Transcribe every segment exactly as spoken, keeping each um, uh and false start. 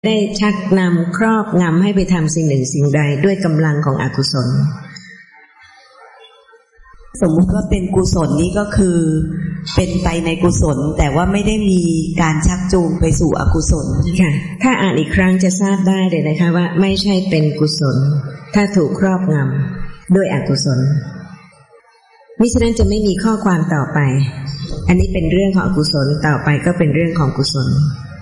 ได้ชักนำครอบงำให้ไปทำสิ่งหนึ่งสิ่งใดด้วยกำลังของอกุศลสมมุติว่าเป็นกุศลนี้ก็คือเป็นไปในกุศลแต่ว่าไม่ได้มีการชักจูงไปสู่อกุศลค่ะถ้าอ่านอีกครั้งจะทราบได้เลยนะคะว่าไม่ใช่เป็นกุศลถ้าถูกครอบงำด้วยอกุศลมิฉะนั้นจะไม่มีข้อความต่อไปอันนี้เป็นเรื่องของอกุศลต่อไปก็เป็นเรื่องของกุศล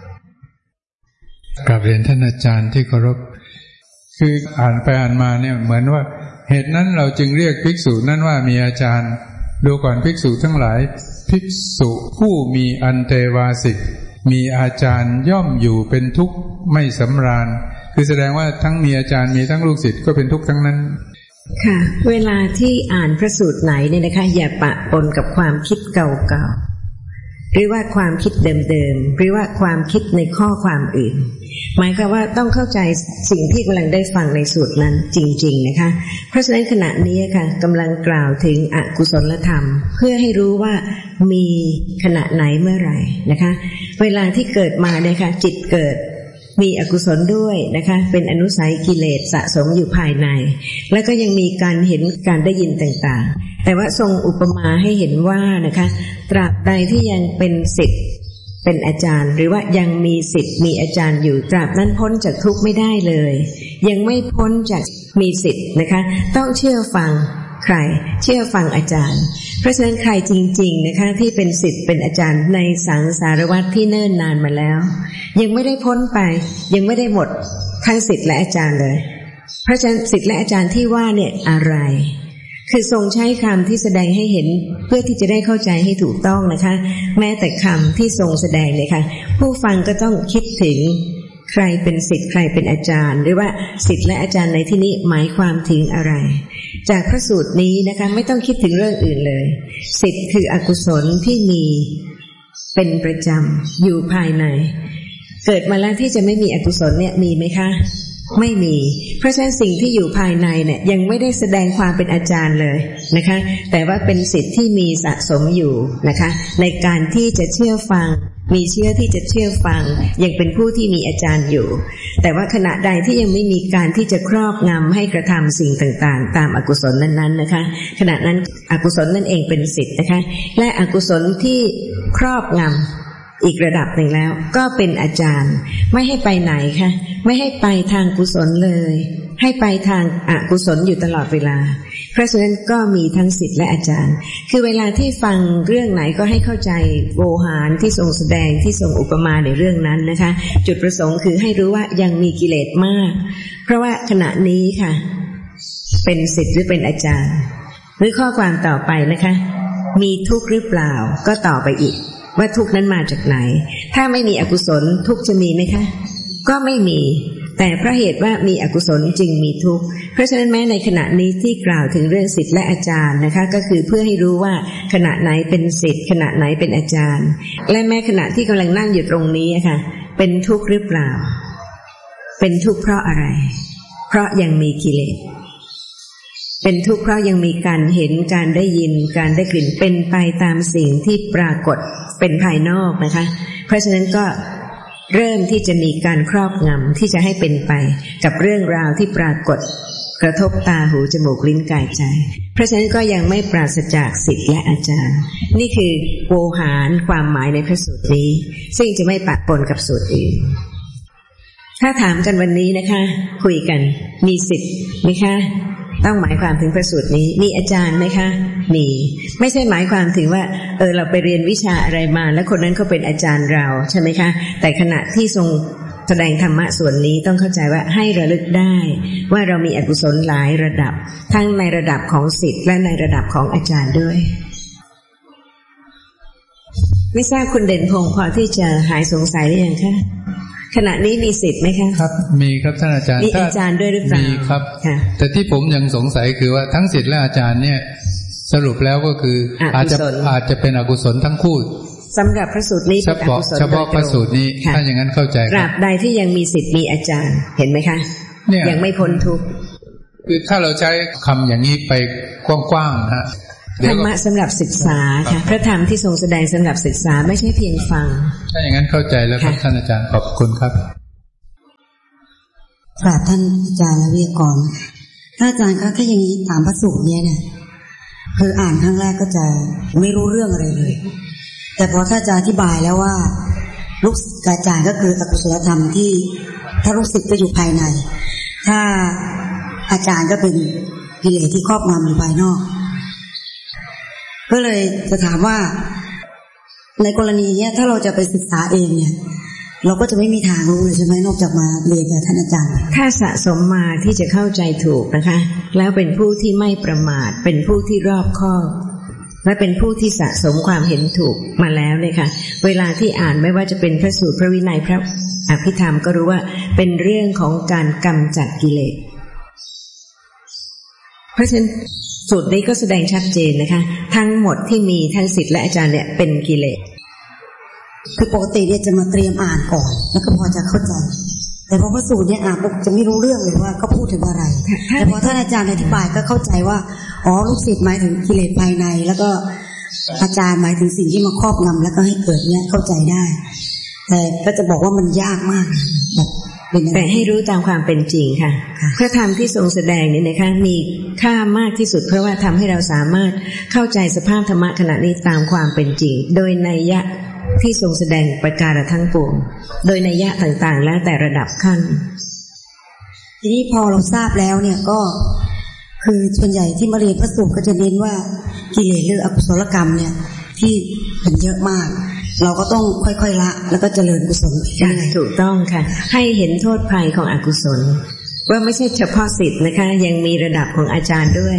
กราบเรียนท่านอาจารย์ที่เคารพคืออ่านไปอ่านมาเนี่ยเหมือนว่าเหตุนั้นเราจึงเรียกภิกษุนั้นว่ามีอาจารย์ดูก่อนภิกษุทั้งหลายภิกษุผู้มีอันเตวาสิกมีอาจารย์ย่อมอยู่เป็นทุกข์ไม่สำราญคือแสดงว่าทั้งมีอาจารย์มีทั้งลูกศิษย์ก็เป็นทุกข์ทั้งนั้นค่ะเวลาที่อ่านพระสูตรไหนเนี่ยนะคะอย่าปะปนกับความคิดเก่าๆหรือว่าความคิดเดิมๆหรือว่าความคิดในข้อความอื่นหมายความว่าต้องเข้าใจสิ่งที่กำลังได้ฟังในสูตรนั้นจริงๆนะคะเพราะฉะนั้นขณะนี้ค่ะกำลังกล่าวถึงอกุศลธรรมเพื่อให้รู้ว่ามีขณะไหนเมื่อไหร่นะคะเวลาที่เกิดมาเนี่ยค่ะจิตเกิดมีอกุศลด้วยนะคะเป็นอนุสัยกิเลสสะสมอยู่ภายในแล้วก็ยังมีการเห็นการได้ยินต่างๆแต่ว่าทรงอุปมาให้เห็นว่านะคะตราบใดที่ยังเป็นศิษย์เป็นอาจารย์หรือว่ายังมีศิษย์มีอาจารย์อยู่ตราบนั้นพ้นจากทุกข์ไม่ได้เลยยังไม่พ้นจากมีศิษย์นะคะต้องเชื่อฟังใครเชื่อฟังอาจารย์เพราะฉะนั้นใครจริงๆนะคะที่เป็นศิษย์เป็นอาจารย์ในสังสารวัฏที่เนิ่นนานมาแล้วยังไม่ได้พ้นไปยังไม่ได้หมดทั้งศิษย์และอาจารย์เลยเพราะฉะนั้นศิษย์และอาจารย์ที่ว่าเนี่ยอะไรคือทรงใช้คำที่แสดงให้เห็นเพื่อที่จะได้เข้าใจให้ถูกต้องนะคะแม้แต่คำที่ทรงแสดงเนี่ยค่ะผู้ฟังก็ต้องคิดถึงใครเป็นศิษย์ใครเป็นอาจารย์หรือว่าศิษย์และอาจารย์ในที่นี้หมายความถึงอะไรจากพระสูตรนี้นะคะไม่ต้องคิดถึงเรื่องอื่นเลยศิษย์คืออกุศลที่มีเป็นประจำอยู่ภายในเกิดมาแล้วที่จะไม่มีอกุศลเนี่ยมีไหมคะไม่มีเพราะฉะนั้นสิ่งที่อยู่ภายในเนี่ยยังไม่ได้แสดงความเป็นอาจารย์เลยนะคะแต่ว่าเป็นศิษย์ที่มีสะสมอยู่นะคะในการที่จะเชื่อฟังมีเชื่อที่จะเชื่อฟังยังเป็นผู้ที่มีอาจารย์อยู่แต่ว่าขณะใดที่ยังไม่มีการที่จะครอบงำให้กระทำสิ่งต่างๆตามอกุศลนั้นๆนะคะขณะนั้นอกุศลนั่นเองเป็นศิษย์นะคะและอกุศลที่ครอบงำอีกระดับหนึ่งแล้วก็เป็นอาจารย์ไม่ให้ไปไหนคะไม่ให้ไปทางกุศลเลยให้ไปทางอกุศลอยู่ตลอดเวลาเพราะฉะนั้นก็มีทั้งศิษย์และอาจารย์คือเวลาที่ฟังเรื่องไหนก็ให้เข้าใจโวหารที่ทรงแสดงที่ทรงอุปมาในเรื่องนั้นนะคะจุดประสงค์คือให้รู้ว่ายังมีกิเลสมากเพราะว่าขณะนี้ค่ะเป็นศิษย์หรือเป็นอาจารย์หรือข้อความต่อไปนะคะมีทุกข์หรือเปล่าก็ต่อไปอีกว่าทุกข์นั้นมาจากไหนถ้าไม่มีอกุศลทุกข์จะมีไหมคะก็ไม่มีแต่เพราะเหตุว่ามีอกุศลจึงมีทุกข์เพราะฉะนั้นแม้ในขณะนี้ที่กล่าวถึงเรื่องศิษย์และอาจารย์นะคะก็คือเพื่อให้รู้ว่าขณะไหนเป็นศิษย์ขณะไหนเป็นอาจารย์และแม้ขณะที่กำลังนั่งอยู่ตรงนี้ค่ะเป็นทุกข์หรือเปล่าเป็นทุกข์เพราะอะไรเพราะยังมีกิเลสเป็นทุกข์เพราะยังมีการเห็นการได้ยินการได้กลิ่นเป็นไปตามสิ่งที่ปรากฏเป็นภายนอกนะคะเพราะฉะนั้นก็เริ่มที่จะมีการครอบงำที่จะให้เป็นไปกับเรื่องราวที่ปรากฏกระทบตาหูจมูกลิ้นกายใจเพราะฉะนั้นก็ยังไม่ปราศจากศิษย์และอาจารย์นี่คือโวหารความหมายในพระสูตรนี้ซึ่งจะไม่ปะปนกับสูตรอื่นถ้าถามกันวันนี้นะคะคุยกันมีศิษย์ไหมคะต้องหมายความถึงพระสูตรนี้มีอาจารย์ไหมคะมีไม่ใช่หมายความถึงว่าเออเราไปเรียนวิชาอะไรมาแล้วคนนั้นเขาเป็นอาจารย์เราใช่ไหมคะแต่ขณะที่ทรงแสดงธรรมะส่วนนี้ต้องเข้าใจว่าให้ระลึกได้ว่าเรามีอกุศลหลายระดับทั้งในระดับของศิษย์และในระดับของอาจารย์ด้วยไม่ทราบคุณเด่นพงศ์พอที่จะหายสงสัยหรือยังคะขณะนี้มีศิษย์ไหมคะครับมีครับท่านอาจารย์มีอาจารย์ด้วยหรือเปล่ามีครับแต่ที่ผมยังสงสัยคือว่าทั้งศิษย์และอาจารย์เนี่ยสรุปแล้วก็คืออาจจะอาจจะเป็นอกุศลทั้งคู่สำหรับพระสูตรนี้เป็นอกุศลเฉพาะพระสูตรนี้ถ้าอย่างนั้นเข้าใจตราบใดที่ยังมีศิษย์มีอาจารย์เห็นไหมคะยังไม่พ้นทุกข์คือถ้าเราใช้คำอย่างนี้ไปกว้างๆฮะธรรมะสำหรับศึกษาค่ะพระธรรมที่ทรงแสดงสำหรับศึกษาไม่ใช่เพียงฟังถ้าอย่างนั้นเข้าใจแล้วครับท่านอาจารย์ขอบคุณครับกราบท่านอาจารย์และวิทยากรท่านอาจารย์คะถ้าอย่างนี้ตามพระสูตรเนี่ยเนี่ยคืออ่านครั้งแรกก็จะไม่รู้เรื่องอะไรเลยแต่พอท่านอาจารย์อธิบายแล้วว่าลูกอาจารย์ก็คืออกุศลธรรมที่ถ้าลูกศิษย์ก็อยู่ภายในถ้าอาจารย์ก็เป็นกิเลสที่ครอบงำอยู่ภายนอกก็เลยจะถามว่าในกรณีเนี้ยถ้าเราจะไปศึกษาเองเนี่ยเราก็จะไม่มีทางรู้เลยใช่ไหมนอกจากมาเรียนกับท่านอาจารย์ถ้าสะสมมาที่จะเข้าใจถูกนะคะแล้วเป็นผู้ที่ไม่ประมาทเป็นผู้ที่รอบคอบและเป็นผู้ที่สะสมความเห็นถูกมาแล้วเลยค่ะเวลาที่อ่านไม่ว่าจะเป็นพระสูตรพระวินัยพระอภิธรรมก็รู้ว่าเป็นเรื่องของการกำจัดกิเลสเพราะฉะนั้นสูตรนี้ก็แสดงชัดเจนนะคะทั้งหมดที่มีทั้งศิษย์และอาจารย์เนี่ยเป็นกิเลสคือปกติเนี่ยจะมาเตรียมอ่านก่อนแล้วก็พอจะเข้าใจแต่พอพระสูตรเนี่ยอ่านปุ๊บจะไม่รู้เรื่องเลยว่าเขาพูดถึงอะไรแต่พอท่านอาจารย์อธิบายก็เข้าใจว่าอ๋อลูกศิษย์หมายถึงกิเลสภายในแล้วก็อาจารย์หมายถึงสิ่งที่มาครอบงำแล้วก็ให้เกิดเนี่ยเข้าใจได้แต่ก็จะบอกว่ามันยากมากแบบแต่ให้รู้ตามความเป็นจริงค่ะพระธรรมที่ทรงแสดงนี้นะคะมีค่ามากที่สุดเพราะว่าทำให้เราสามารถเข้าใจสภาพธรรมะขณะนี้ตามความเป็นจริงโดยนัยยะที่ทรงแสดงประการทั้งปวงโดยนัยยะต่างๆแล้วแต่ระดับขั้นทีนี้พอเราทราบแล้วเนี่ยก็คือส่วนใหญ่ที่มาเรียนพระสูตรก็จะเน้นว่ากิเลสหรืออกุศลกรรมเนี่ยที่มันเยอะมากเราก็ต้องค่อยๆละแล้วก็เจริญกุศลถูกต้องค่ะให้เห็นโทษภัยของอกุศลว่าไม่ใช่เฉพาะศิษย์นะคะยังมีระดับของอาจารย์ด้วย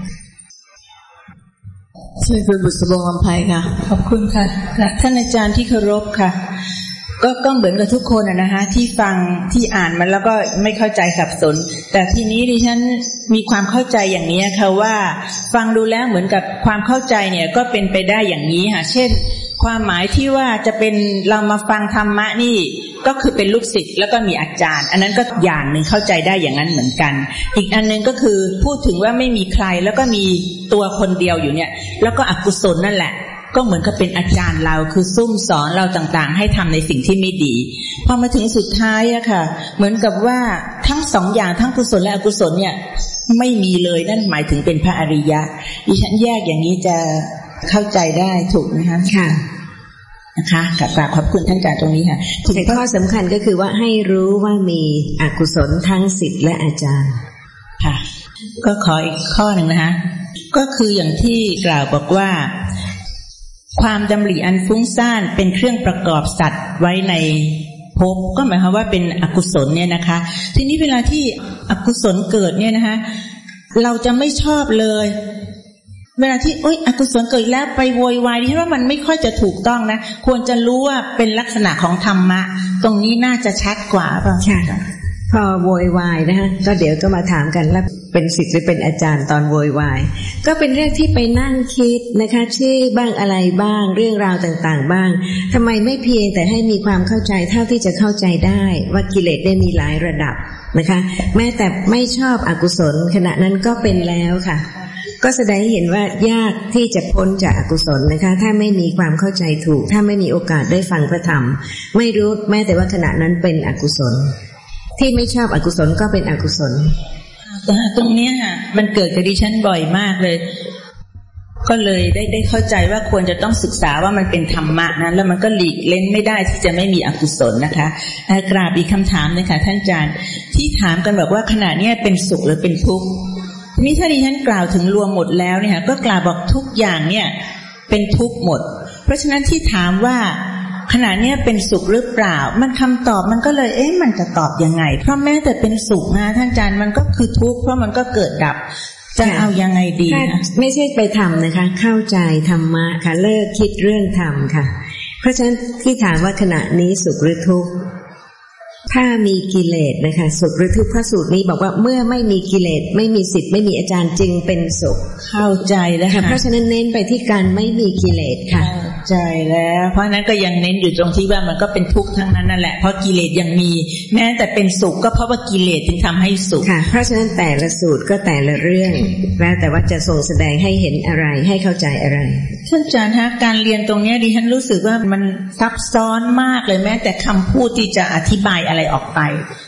ช่วยคุณบุษบงอภัยค่ะขอบคุณค่ะท่านอาจารย์ที่เคารพค่ะก็ก็เหมือนกับทุกคนอะนะคะที่ฟังที่อ่านมันแล้วก็ไม่เข้าใจสับสนแต่ทีนี้ดิฉันมีความเข้าใจอย่างนี้ค่ะว่าฟังดูแล้วเหมือนกับความเข้าใจเนี่ยก็เป็นไปได้อย่างนี้ค่ะเช่นความหมายที่ว่าจะเป็นเรามาฟังธรรมะนี่ก็คือเป็นลูกศิษย์แล้วก็มีอาจารย์อันนั้นก็อย่างหนึ่งเข้าใจได้อย่างนั้นเหมือนกันอีกอันนึงก็คือพูดถึงว่าไม่มีใครแล้วก็มีตัวคนเดียวอยู่เนี่ยแล้วก็อกุศลนั่นแหละก็เหมือนกับเป็นอาจารย์เราคือซุ่มสอนเราต่างๆให้ทำในสิ่งที่ไม่ดีพอมาถึงสุดท้ายอะค่ะเหมือนกับว่าทั้งสองอย่างทั้งกุศลและอกุศลเนี่ยไม่มีเลยนั่นหมายถึงเป็นพระอริยะดิฉันแยกอย่างนี้จะเข้าใจได้ถูกไหมคะค่ะนะคะกราบขอบคุณท่านอาจารย์ตรงนี้ค่ะแต่ข้อสำคัญก็คือว่าให้รู้ว่ามีอกุศลทั้งศิษย์และอาจารย์ค่ะก็ขออีกข้อหนึ่งนะคะก็คืออย่างที่กล่าวบอกว่าความดำริอันฟุ้งซ่านเป็นเครื่องประกอบสัตว์ไว้ในภพก็หมายความว่าเป็นอกุศลเนี่ยนะคะทีนี้เวลาที่อกุศลเกิดเนี่ยนะคะเราจะไม่ชอบเลยเวลาที่โอ๊ยอกุศลเกิดแล้วไปโวยวายที่ว่ามันไม่ค่อยจะถูกต้องนะควรจะรู้ว่าเป็นลักษณะของธรรมะตรงนี้น่าจะชัดกว่าป่ะใช่พอโวยวายนะคะก็เดี๋ยวก็มาถามกันแล้วเป็นศิษย์หรือเป็นอาจารย์ตอนโวยวายก็เป็นเรื่องที่ไปนั่งคิดนะคะชื่อบ้างอะไรบ้างเรื่องราวต่างๆบ้างทำไมไม่เพียงแต่ให้มีความเข้าใจเท่าที่จะเข้าใจได้ว่ากิเลสได้มีหลายระดับนะคะแม้แต่ไม่ชอบอกุศลขณะนั้นก็เป็นแล้วค่ะก็แสดงให้เห็นว่ายากที่จะพ้นจากอกุศลนะคะถ้าไม่มีความเข้าใจถูกถ้าไม่มีโอกาสได้ฟังพระธรรมไม่รู้แม้แต่ว่าขณะนั้นเป็นอกุศลที่ไม่ชอบอกุศลก็เป็นอกุศลแต่ตรงนี้ค่ะมันเกิดกับดิฉันบ่อยมากเลยก็เลยได้ได้เข้าใจว่าควรจะต้องศึกษาว่ามันเป็นธรรมะนั้นแล้วมันก็หลีกเล่นไม่ได้ที่จะไม่มีอกุศลนะคะกราบอีกคำถามนึงค่ะท่านอาจารย์ที่ถามกันแบบว่าขณะนี้เป็นสุขหรือเป็นทุกข์นี่ถ้าดิฉันกล่าวถึงรวมหมดแล้วเนี่ยก็กล่าวบอกทุกอย่างเนี่ยเป็นทุกข์หมดเพราะฉะนั้นที่ถามว่าขณะนี้เป็นสุขหรือเปล่ามันคำตอบมันก็เลยเอ๊ะมันจะตอบยังไงเพราะแม้แต่เป็นสุขนะท่านอาจารย์มันก็คือทุกข์เพราะมันก็เกิดดับจะเอายังไงดีนะไม่ใช่ไปทำนะคะเข้าใจธรรมะค่ะเลิกคิดเรื่องธรรมค่ะเพราะฉะนั้นที่ถามว่าขณะนี้สุขหรือทุกข์ถ้ามีกิเลสนะคะสุขหรือทุกข์พระสูตรนี้บอกว่าเมื่อไม่มีกิเลสไม่มีศิษย์ไม่มีอาจารย์จึงเป็นสุขเข้าใจแล้วค่ะเพราะฉะนั้นเน้นไปที่การไม่มีกิเลสค่ะเข้าใจแล้วเพราะนั้นก็ยังเน้นอยู่ตรงที่ว่ามันก็เป็นทุกข์ทั้งนั้นนั่นแหละเพราะกิเลสยังมีแม้แต่เป็นสุขก็เพราะว่ากิเลสจึงทำให้สุขค่ะเพราะฉะนั้นแต่ละสูตรก็แต่ละเรื่องแล้วแต่ว่าจะทรงแสดงให้เห็นอะไรให้เข้าใจอะไรท่านอาจารย์คะการเรียนตรงนี้ดิฉันรู้สึกว่ามันซับซ้อนมากเลยแม้แต่คำพูดที่จะอธิบายอะไรออกไป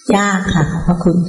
ยากค่ะขอบพระคุณ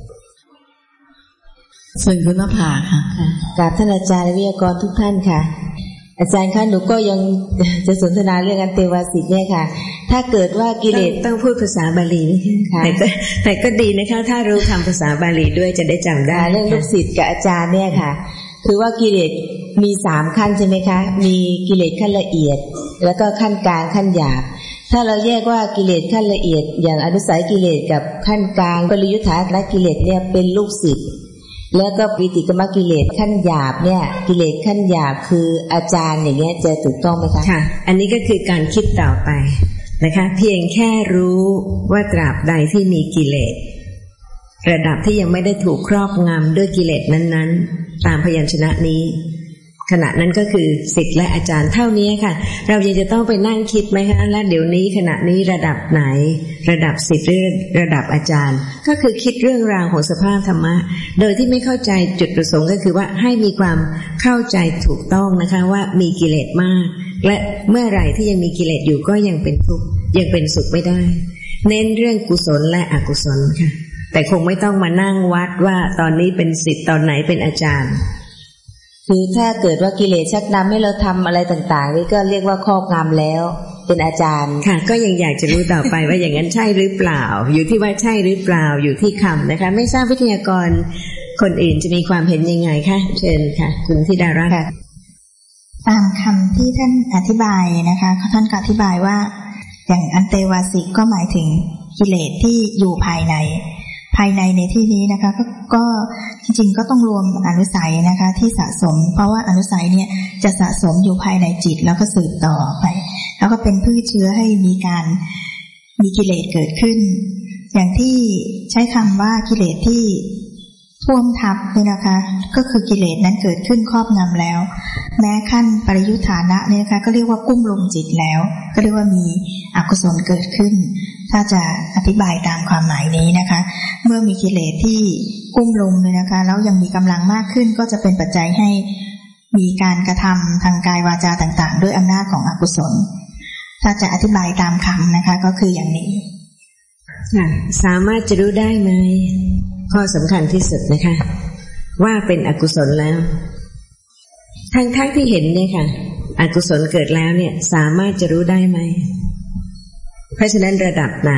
ส่วนคุณนภาค่ะกราบท่านอาจารย์และวิทยากรทุกท่านค่ะอาจารย์คะหนูก็ยังจะสนทนาเรื่องอันเตวาสิกเนี่ยค่ะถ้าเกิดว่ากิเลสต้องพูดภาษาบาลีแต่ก็แต่ก็ดีนะคะถ้ารู้คำภาษาบาลีด้วยจะได้จำได้เรื่องลูกศิษย์กับอาจารย์เนี่ยค่ะคือว่ากิเลสมีสามขั้นใช่ไหมคะมีกิเลสขั้นละเอียดแล้วก็ขั้นกลางขั้นหยาบถ้าเราแยกว่ากิเลสขั้นละเอียดอย่างอนุสัยกิเลสกับขั้นกลางปริยุทธาและกิเลสเนี่ยเป็นลูกศิษย์แล้วก็วิติกรรมกิเลสขั้นหยาบเนี่ยกิเลสขั้นหยาบคืออาจารย์อย่างเงี้ยจะถูกต้องไหมคะค่ะอันนี้ก็คือการคิดต่อไปนะคะเพียงแค่รู้ว่าตราบใดที่มีกิเลสระดับที่ยังไม่ได้ถูกครอบงำด้วยกิเลสนั้นๆตามพยัญชนะนี้ขณะนั้นก็คือศิษย์และอาจารย์เท่านี้ค่ะเรายังจะต้องไปนั่งคิดไหมคะและเดี๋ยวนี้ขณะนี้ระดับไหนระดับศิษย์หรือระดับอาจารย์ก็คือคิดเรื่องราวของสภาพธรรมะโดยที่ไม่เข้าใจจุดประสงค์ก็คือว่าให้มีความเข้าใจถูกต้องนะคะว่ามีกิเลสมากและเมื่อไหร่ที่ยังมีกิเลสอยู่ก็ยังเป็นทุกข์ยังเป็นสุขไม่ได้เน้นเรื่องกุศลและอกุศลค่ะแต่คงไม่ต้องมานั่งวัดว่าตอนนี้เป็นศิษย์ตอนไหนเป็นอาจารย์คือถ้าเกิดว่ากิเลสชักนำให้เราทำอะไรต่างๆนี่ก็เรียกว่าครอบงำแล้วเป็นอาจารย์ค่ะก็ยังอยากจะรู้ต่อไปว่าอย่างนั้นใช่หรือเปล่าอยู่ที่ว่าใช่หรือเปล่าอยู่ที่คำนะคะไม่ทราบวิทยากรคนอื่นจะมีความเห็นยังไงคะเชิญค่ะคุณธิดารัตน์ตามคำที่ท่านอธิบายนะคะท่านก็อธิบายว่าอย่างอันเตวาสิกก็หมายถึงกิเลสที่อยู่ภายในภายในในที่นี้นะคะก็ก็จริงๆก็ต้องรวมอนุสัยนะคะที่สะสมเพราะว่าอนุสัยเนี่ยจะสะสมอยู่ภายในจิตแล้วก็สืบต่อไปแล้วก็เป็นพืชเชื้อให้มีการมีกิเลสเกิดขึ้นอย่างที่ใช้คำว่ากิเลสที่ท่วมทับเนี่ยนะคะก็คือกิเลสนั้นเกิดขึ้นครอบงำแล้วแม้ขั้นปริยุทธานะเนี่ยนะคะก็เรียกว่ากุ้มลงจิตแล้วก็เรียกว่ามีอกุศลเกิดขึ้นถ้าจะอธิบายตามความหมายนี้นะคะเมื่อมีกิเลสที่กุ้มลงเนี่ยนะคะแล้วยังมีกำลังมากขึ้นก็จะเป็นปัจจัยให้มีการกระทำทางกายวาจาต่างๆด้วยอำนาจของอกุศลถ้าจะอธิบายตามคำนะคะก็คืออย่างนี้สามารถจะรู้ได้ไหมข้อสำคัญที่สุดนะคะว่าเป็นอกุศลแล้วทั้งทั้งที่เห็นเนี่ยค่ะอกุศลเกิดแล้วเนี่ยสามารถจะรู้ได้ไหมเพราะฉะนั้นระดับไหน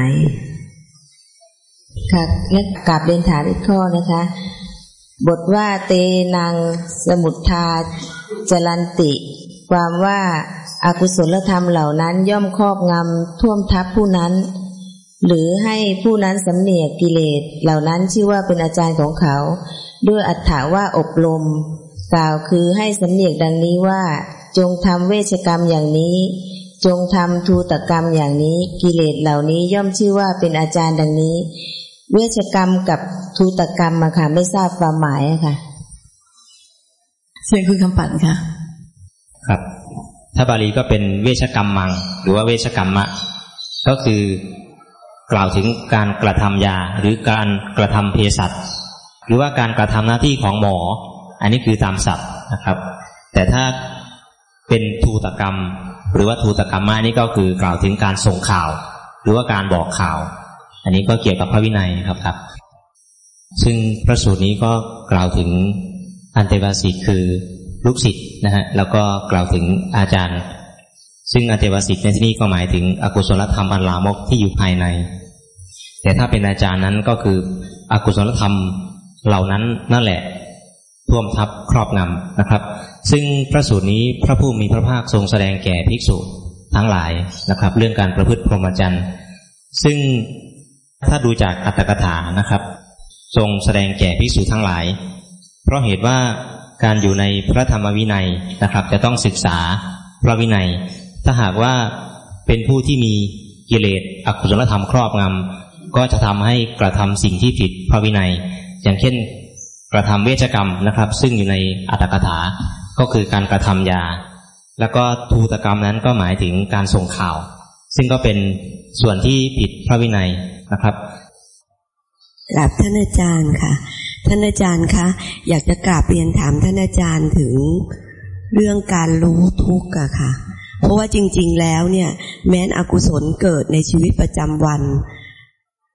ค่ะและกราบเรียนถามอีกข้อนะคะบทว่าเตนังสมุทธาจรันติความว่าอากุศลธรรมเหล่านั้นย่อมครอบงำท่วมทับผู้นั้นหรือให้ผู้นั้นสำเนียกกิเลสเหล่านั้นชื่อว่าเป็นอาจารย์ของเขาด้วยอรรถะว่าอบรมกล่าวคือให้สำเนียกดังนี้ว่าจงทำเวชกรรมอย่างนี้จงทำทูตกรรมอย่างนี้กิเลสเหล่านี้ย่อมชื่อว่าเป็นอาจารย์ดังนี้เวชกรรมกับทูตกรรมมาค่ะไม่ทราบความหมายค่ะเชิญคุณคำปั่นค่ะครับถ้าบาลีก็เป็นเวชกรรมมังหรือว่าเวชกรรมะก็คือกล่าวถึงการกระทำยาหรือการกระทำเภสัชหรือว่าการกระทำหน้าที่ของหมออันนี้คือตามศัพท์นะครับแต่ถ้าเป็นทูตกรรมหรือว่าทูตกรรมะนี่ก็คือกล่าวถึงการส่งข่าวหรือว่าการบอกข่าวอันนี้ก็เกี่ยวกับพระวินัยครับครับซึ่งพระสูตรนี้ก็กล่าวถึงอันเตวาสิกคือลูกศิษย์นะฮะแล้วก็กล่าวถึงอาจารย์ซึ่งอันเตวาสิกในที่นี้ก็หมายถึงอกุศลธรรมอันลามกที่อยู่ภายในแต่ถ้าเป็นอาจารย์นั้นก็คืออกุศลธรรมเหล่านั้นนั่นแหละท่วมทับครอบงำนะครับซึ่งพระสูตรนี้พระผู้มีพระภาคทรงแสดงแก่ภิกษุทั้งหลายนะครับเรื่องการประพฤติพรหมจรรย์ซึ่งถ้าดูจากอรรถกถานะครับทรงแสดงแก่ภิกษุทั้งหลายเพราะเหตุว่าการอยู่ในพระธรรมวินัยนะครับจะต้องศึกษาพระวินัยถ้าหากว่าเป็นผู้ที่มีกิเลสอกุศลธรรมครอบงำก็จะทำให้กระทำสิ่งที่ผิดพระวินัยอย่างเช่นกระทำเวชกรรมนะครับซึ่งอยู่ในอรรถกถาก็คือการกระทำยาแล้วก็ทูตกรรมนั้นก็หมายถึงการส่งข่าวซึ่งก็เป็นส่วนที่ผิดพระวินัยนะครับกราบท่านอาจารย์ค่ะท่านอาจารย์คะอยากจะกราบเรียนถามท่านอาจารย์ถึงเรื่องการรู้ทุกข์อะค่ะเพราะว่าจริงๆแล้วเนี่ยแม้นอกุศลเกิดในชีวิตประจำวัน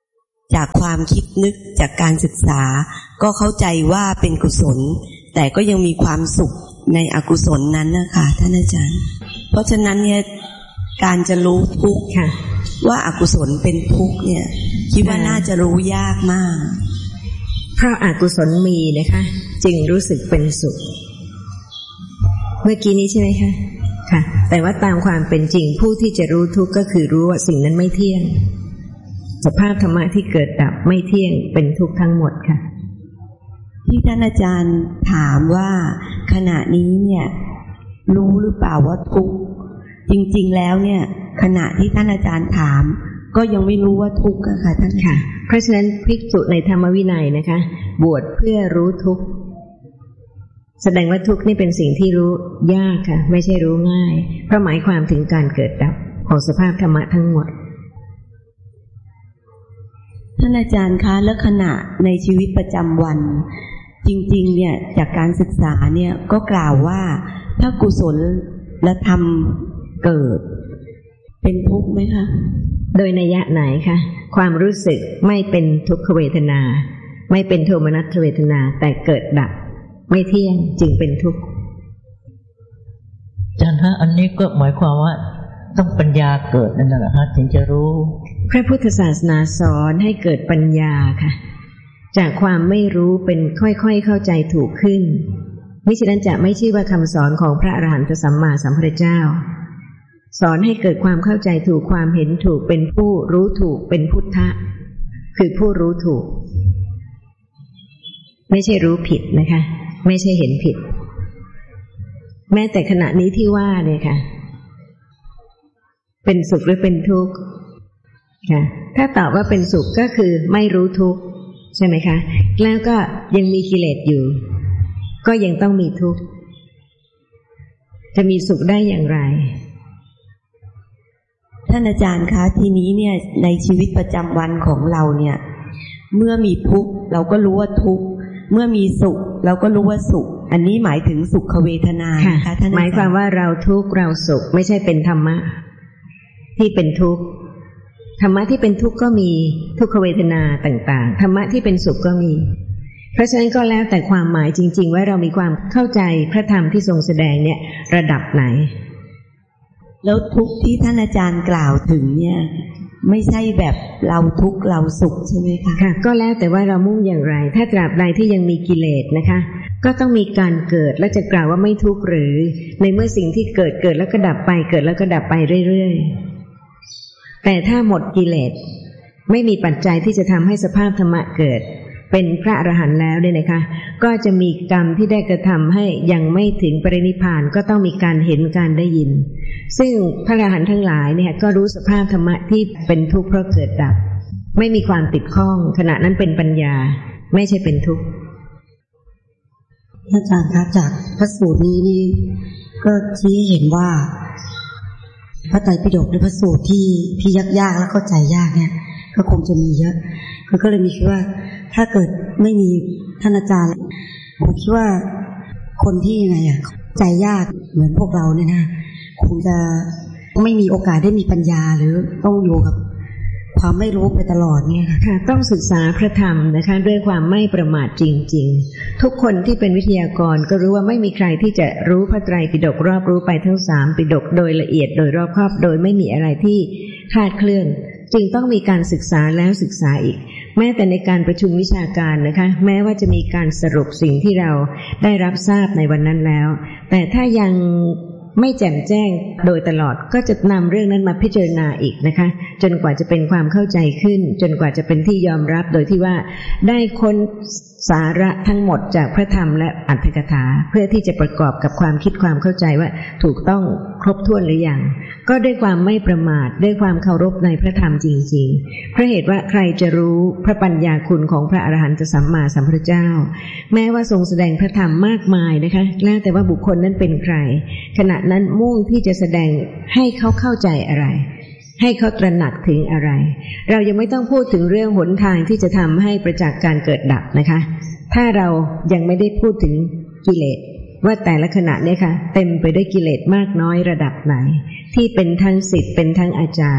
จากความคิดนึกจากการศึกษาก็เข้าใจว่าเป็นกุศลแต่ก็ยังมีความสุขในอกุศลนั้นนะคะท่านอาจารย์เพราะฉะนั้นเนี่ยการจะรู้ทุกข์ว่าอกุศลเป็นทุกข์เนี่ยคิดว่าน่าจะรู้ยากมากเพราะอกุศลมีนะคะจึงรู้สึกเป็นสุขเมื่อกี้นี้ใช่ไหมคะค่ะแต่ว่าตามความเป็นจริงผู้ที่จะรู้ทุกข์ก็คือรู้ว่าสิ่งนั้นไม่เที่ยงสภาพธรรมะที่เกิดดับไม่เที่ยงเป็นทุกข์ทั้งหมดค่ะที่ท่านอาจารย์ถามว่าขณะนี้เนี่ยรู้หรือเปล่าว่าทุกข์จริงๆแล้วเนี่ยขณะที่ท่านอาจารย์ถามก็ยังไม่รู้ว่าทุกข์ค่ะท่านค่ะเพราะฉะนั้นภิกษุในธรรมวินัยนะคะบวชเพื่อรู้ทุกข์แสดงว่าทุกข์นี่เป็นสิ่งที่รู้ยากค่ะไม่ใช่รู้ง่ายเพราะหมายความถึงการเกิดดับของสภาพธรรมะทั้งหมดท่านอาจารย์คะแล้วขณะในชีวิตประจำวันจริงๆเนี่ยจากการศึกษาเนี่ยก็กล่าวว่าถ้ากุศลและธรรมเกิดเป็นทุกข์ไหมคะโดยนัยยะไหนคะความรู้สึกไม่เป็นทุกขเวทนาไม่เป็นโทมนัสเวทนาแต่เกิดดับไม่เที่ยงจึงเป็นทุกข์อาจารย์ฮะอันนี้ก็หมายความว่าต้องปัญญาเกิดนั่นแหละฮะถึงจะรู้พระพุทธศาสนาสอนให้เกิดปัญญาค่ะจากความไม่รู้เป็นค่อยๆเข้าใจถูกขึ้นมิฉะนั้นจะไม่ชื่อว่าคำสอนของพระอรหันตสัมมาสัมพุทธเจ้าสอนให้เกิดความเข้าใจถูกความเห็นถูกเป็นผู้รู้ถูกเป็นพุทธะคือผู้รู้ถูกไม่ใช่รู้ผิดนะคะไม่ใช่เห็นผิดแม้แต่ขณะนี้ที่ว่าเนี่ยค่ะเป็นสุขหรือเป็นทุกข์ค่ะถ้าตอบว่าเป็นสุขก็คือไม่รู้ทุกข์ใช่ไหมคะแล้วก็ยังมีกิเลสอยู่ก็ยังต้องมีทุกข์จะมีสุขได้อย่างไรท่านอาจารย์คะทีนี้เนี่ยในชีวิตประจำวันของเราเนี่ยเมื่อมีทุกข์เราก็รู้ว่าทุกข์เมื่อมีสุขเราก็รู้ว่าสุขอันนี้หมายถึงสุขเวทนาค่ะท่านหมายความว่าเราทุกข์เราสุขไม่ใช่เป็นธรรมะที่เป็นทุกข์ธรรมะที่เป็นทุกข์ก็มีทุกขเวทนาต่างๆธรรมะที่เป็นสุขก็มีเพราะฉะนั้นก็แล้วแต่ความหมายจริงๆว่าเรามีความเข้าใจพระธรรมที่ทรงแสดงเนี่ยระดับไหนแล้วทุกข์ที่ท่านอาจารย์กล่าวถึงเนี่ยไม่ใช่แบบเราทุกข์เราสุขใช่ไหมคะค่ะก็แล้วแต่ว่าเรามุ่งอย่างไรถ้าตราบใดที่ยังมีกิเลสนะคะก็ต้องมีการเกิดและจะกล่าวว่าไม่ทุกข์หรือในเมื่อสิ่งที่เกิดเกิดแล้วก็ดับไปเกิดแล้วก็ดับไปเรื่อยๆแต่ถ้าหมดกิเลสไม่มีปัจจัยที่จะทำให้สภาพธรรมะเกิดเป็นพระอรหันต์แล้วเนี่ยนะคะก็จะมีกรรมที่ได้กระทำให้ยังไม่ถึงปรินิพพานก็ต้องมีการเห็นการได้ยินซึ่งพระอรหันต์ทั้งหลายเนี่ยก็รู้สภาพธรรมะที่เป็นทุกข์เพราะเกิดดับไม่มีความติดข้องขณะนั้นเป็นปัญญาไม่ใช่เป็นทุกข์อาจารย์คะจากพระสูตรนี้นี่ก็ชี้เห็นว่าพระไตรปิฎกหรือพระสูตรที่ที่ยากๆและเข้าใจยากเนี่ยก็คงจะมีเยอะคือก็เลยมีคิดว่าถ้าเกิดไม่มีท่านอาจารย์ผมคิดว่าคนที่ยังไงอ่ะใจยากเหมือนพวกเราเนี่ยนะคงจะไม่มีโอกาสได้มีปัญญาหรือต้องอยู่กับความไม่รู้ไปตลอดเนี่ยค่ะต้องศึกษาพระธรรมนะคะด้วยความไม่ประมาทจริงๆทุกคนที่เป็นวิทยากรก็รู้ว่าไม่มีใครที่จะรู้พระไตรปิฎกรอบรู้ไปทั้งสามปิฎกโดยละเอียดโดยรอบคอบโดยไม่มีอะไรที่คลาดเคลื่อนจึงต้องมีการศึกษาแล้วศึกษาอีกแม้แต่ในการประชุมวิชาการนะคะแม้ว่าจะมีการสรุปสิ่งที่เราได้รับทราบในวันนั้นแล้วแต่ถ้ายังไม่แจ่มแจ้งโดยตลอดก็จะนำเรื่องนั้นมาพิจารณาอีกนะคะจนกว่าจะเป็นความเข้าใจขึ้นจนกว่าจะเป็นที่ยอมรับโดยที่ว่าได้ค้นสาระทั้งหมดจากพระธรรมและอรรถกถาเพื่อที่จะประกอบกับความคิดความเข้าใจว่าถูกต้องครบถ้วนหรือยังก็ด้วยความไม่ประมาทด้วยความเคารพในพระธรรมจริงๆเพราะเหตุว่าใครจะรู้พระปัญญาคุณของพระอรหันตสัมมาสัมพุทธเจ้าแม้ว่าทรงแสดงพระธรรมมากมายนะคะแล้วแต่ว่าบุคคลนั้นเป็นใครขณะนั้นมุ่งที่จะแสดงให้เขาเข้าใจอะไรให้เขาตระหนักถึงอะไรเรายังไม่ต้องพูดถึงเรื่องหนทางที่จะทำให้ประจักษ์การเกิดดับนะคะถ้าเรายังไม่ได้พูดถึงกิเลสว่าแต่ละขณะเนี่ยค่ะเต็มไปด้วยกิเลสมากน้อยระดับไหนที่เป็นทั้งศิษย์เป็นทั้งอาจารย์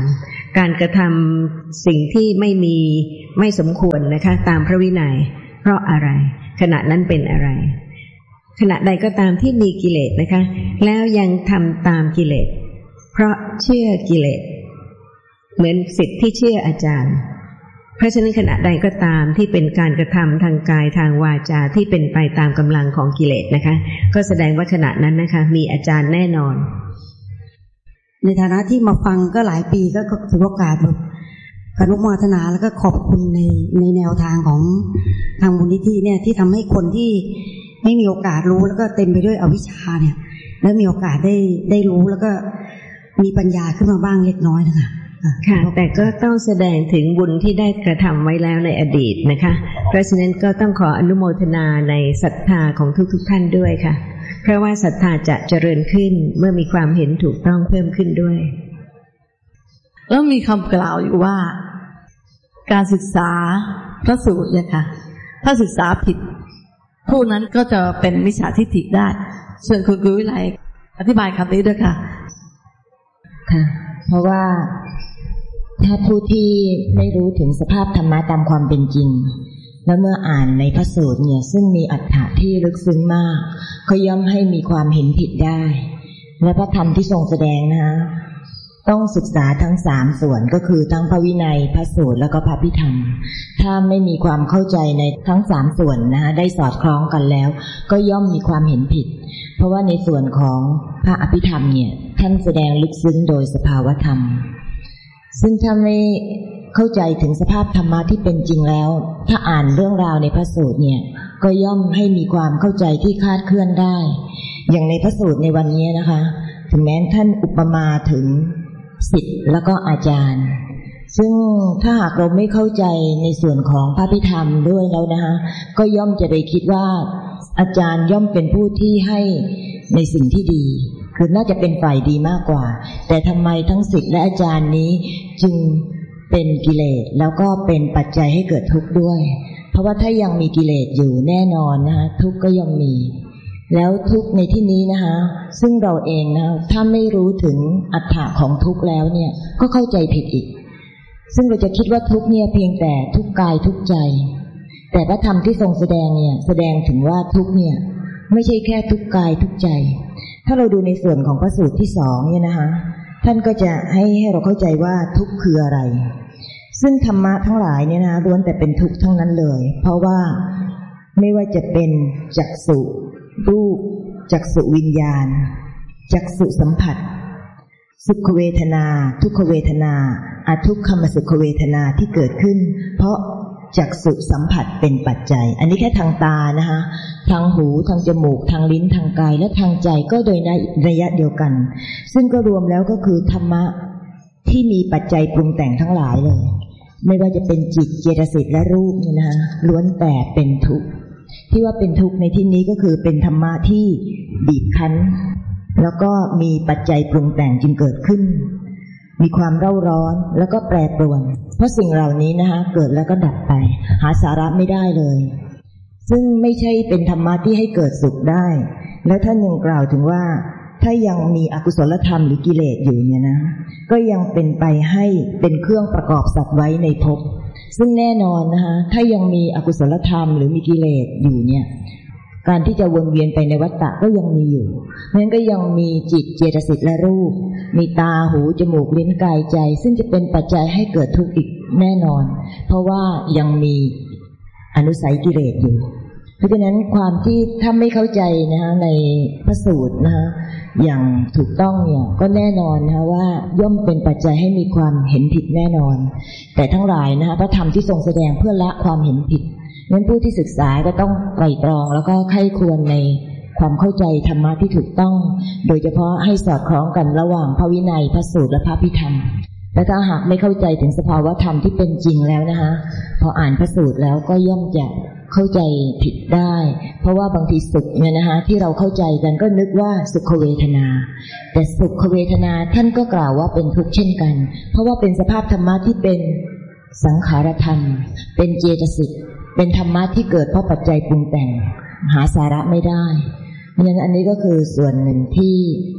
การกระทำสิ่งที่ไม่มีไม่สมควรนะคะตามพระวินัยเพราะอะไรขณะนั้นเป็นอะไรขณะใดก็ตามที่มีกิเลสนะคะแล้วยังทำตามกิเลสเพราะเชื่อกิเลสเหมือนศิษย์ที่เชื่ออาจารย์เพราะฉะนั้นขณะใดก็ตามที่เป็นการกระทำทางกายทางวาจาที่เป็นไปตามกำลังของกิเลสนะคะก็แสดงว่าขณะนั้นนะคะมีอาจารย์แน่นอนในฐานะที่มาฟังก็หลายปีก็ถือโอกาสแบบอนุโมทนาแล้วก็ขอบคุณในในแนวทางของทางมูลนิธิเนี่ยที่ทำให้คนที่ไม่มีโอกาสรู้แล้วก็เต็มไปด้วยอวิชชาเนี่ยแล้วมีโอกาสได้ได้รู้แล้วก็มีปัญญาขึ้นมาบ้างเล็กน้อยนะคะค่ะแต่ก็ต้องแสดงถึงบุญที่ได้กระทำไว้แล้วในอดีตนะคะเพราะฉะนั้นก็ต้องขออนุโมทนาในศรัทธาของทุกๆท่านด้วยค่ะเพราะว่าศรัทธาจะเจริญขึ้นเมื่อมีความเห็นถูกต้องเพิ่มขึ้นด้วยแล้วมีคำกล่าวอยู่ว่าการศึกษาพระสูตรเนี่ยค่ะถ้าศึกษาผิดผู้นั้นก็จะเป็นมิจฉาทิฏฐิได้ส่วนคุณกุวิไลอธิบายคำนี้ด้วยค่ะค่ะเพราะว่าถ้าผู้ที่ไม่รู้ถึงสภาพธรรมะตามความเป็นจริงแล้วเมื่ออ่านในพระสูตรเนี่ยซึ่งมีอรรถะที่ลึกซึ้งมากก็ย่อมให้มีความเห็นผิดได้และพระธรรมที่ทรงแสดงนะคะต้องศึกษาทั้งสามส่วนก็คือทั้งพระวินัยพระสูตรแล้วก็พระพิธรรมถ้าไม่มีความเข้าใจในทั้งสามส่วนนะคะได้สอดคล้องกันแล้วก็ย่อมมีความเห็นผิดเพราะว่าในส่วนของพระอภิธรรมเนี่ยท่านแสดงลึกซึ้งโดยสภาวธรรมซึ่งถ้าไม่เข้าใจถึงสภาพธรรมะที่เป็นจริงแล้วถ้าอ่านเรื่องราวในพระสูตรเนี่ยก็ย่อมให้มีความเข้าใจที่คลาดเคลื่อนได้อย่างในพระสูตรในวันนี้นะคะถึงแม้ท่านอุปมาถึงศิษย์แล้วก็อาจารย์ซึ่งถ้าหากเราไม่เข้าใจในส่วนของพระพิธรรมด้วยแล้วนะคะก็ย่อมจะไปคิดว่าอาจารย์ย่อมเป็นผู้ที่ให้ในสิ่งที่ดีคือน่าจะเป็นฝ่ายดีมากกว่าแต่ทำไมทั้งศิษย์และอาจารย์นี้จึงเป็นกิเลสแล้วก็เป็นปัจจัยให้เกิดทุกข์ด้วยเพราะว่าถ้ายังมีกิเลสอยู่แน่นอนนะคะทุกข์ก็ย่อมมีแล้วทุกข์ในที่นี้นะคะซึ่งเราเองนะถ้าไม่รู้ถึงอรรถะของทุกข์แล้วเนี่ยก็เข้าใจผิดอีกซึ่งเราจะคิดว่าทุกข์เนี่ยเพียงแต่ทุกข์กายทุกข์ใจแต่พระธรรมที่ทรงแสดงเนี่ยแสดงถึงว่าทุกข์เนี่ยไม่ใช่แค่ทุกข์กายทุกข์ใจถ้าเราดูในส่วนของพระสูตรที่สองเนี่ยนะคะท่านก็จะให้ให้เราเข้าใจว่าทุกข์คืออะไรซึ่งธรรมะทั้งหลายเนี่ยนะล้วนแต่เป็นทุกข์ทั้งนั้นเลยเพราะว่าไม่ว่าจะเป็นจักษุรูปจักษุวิญญาณจักษุสัมผัสสุขเวทนาทุกขเวทนาอทุกขมสุขเวทนาที่เกิดขึ้นเพราะจักษุสัมผัสเป็นปัจจัยอันนี้แค่ทางตานะคะทางหูทางจมูกทางลิ้นทางกายและทางใจก็โดยในระยะเดียวกันซึ่งก็รวมแล้วก็คือธรรมะที่มีปัจจัยปรุงแต่งทั้งหลายเลยไม่ว่าจะเป็นจิตเจตสิกและรูปเนี่ยนะล้วนแต่เป็นทุกข์ที่ว่าเป็นทุกข์ในที่นี้ก็คือเป็นธรรมะที่บีบคั้นแล้วก็มีปัจจัยปรุงแต่งจึงเกิดขึ้นมีความเร่าร้อนแล้วก็แปรปรวนเพราะสิ่งเหล่านี้นะคะเกิดแล้วก็ดับไปหาสาระไม่ได้เลยซึ่งไม่ใช่เป็นธรรมะที่ให้เกิดสุขได้และท่านยังกล่าวถึงว่าถ้ายังมีอกุศลธรรมหรือกิเลสอยู่เนี่ยนะก็ยังเป็นไปให้เป็นเครื่องประกอบสัตว์ไว้ในภพซึ่งแน่นอนนะคะถ้ายังมีอกุศลธรรมหรือมีกิเลสอยู่เนี่ยการที่จะวนเวียนไปในวัฏฏะก็ยังมีอยู่เพราะฉะนั้นก็ยังมีจิตเจตสิกและรูปมีตาหูจมูกลิ้นกายใจซึ่งจะเป็นปัจจัยให้เกิดทุกข์อีกแน่นอนเพราะว่ายังมีอนุสัยกิเลสอยู่เพราะฉะนั้นความที่ถ้าไม่เข้าใจนะคะในพระสูตรนะคะอย่างถูกต้องเนี่ยก็แน่นอนนะคะว่าย่อมเป็นปัจจัยให้มีความเห็นผิดแน่นอนแต่ทั้งหลายนะคะพระธรรมที่ทรงแสดงเพื่อละความเห็นผิดนั้นผู้ที่ศึกษาก็ต้องไตร่ตรองแล้วก็ใคร่ควรในความเข้าใจธรรมะที่ถูกต้องโดยเฉพาะให้สอดคล้องกันระหว่างพระวินัยพระสูตรและพระพิธรรมและถ้าหากไม่เข้าใจถึงสภาวะธรรมที่เป็นจริงแล้วนะคะพออ่านพระสูตรแล้วก็ย่อมจะเข้าใจผิดได้เพราะว่าบางทีสุขเนี่ยนะคะที่เราเข้าใจกันก็นึกว่าสุขเวทนาแต่สุขเวทนาท่านก็กล่าวว่าเป็นทุกข์เช่นกันเพราะว่าเป็นสภาพธรรมะที่เป็นสังขารธรรมเป็นเจตสิกเป็นธรรมะที่เกิดเพราะปัจจัยปรุงแต่งหาสาระไม่ได้เพราะฉะนั้นอันนี้ก็คือส่วนหนึ่งที่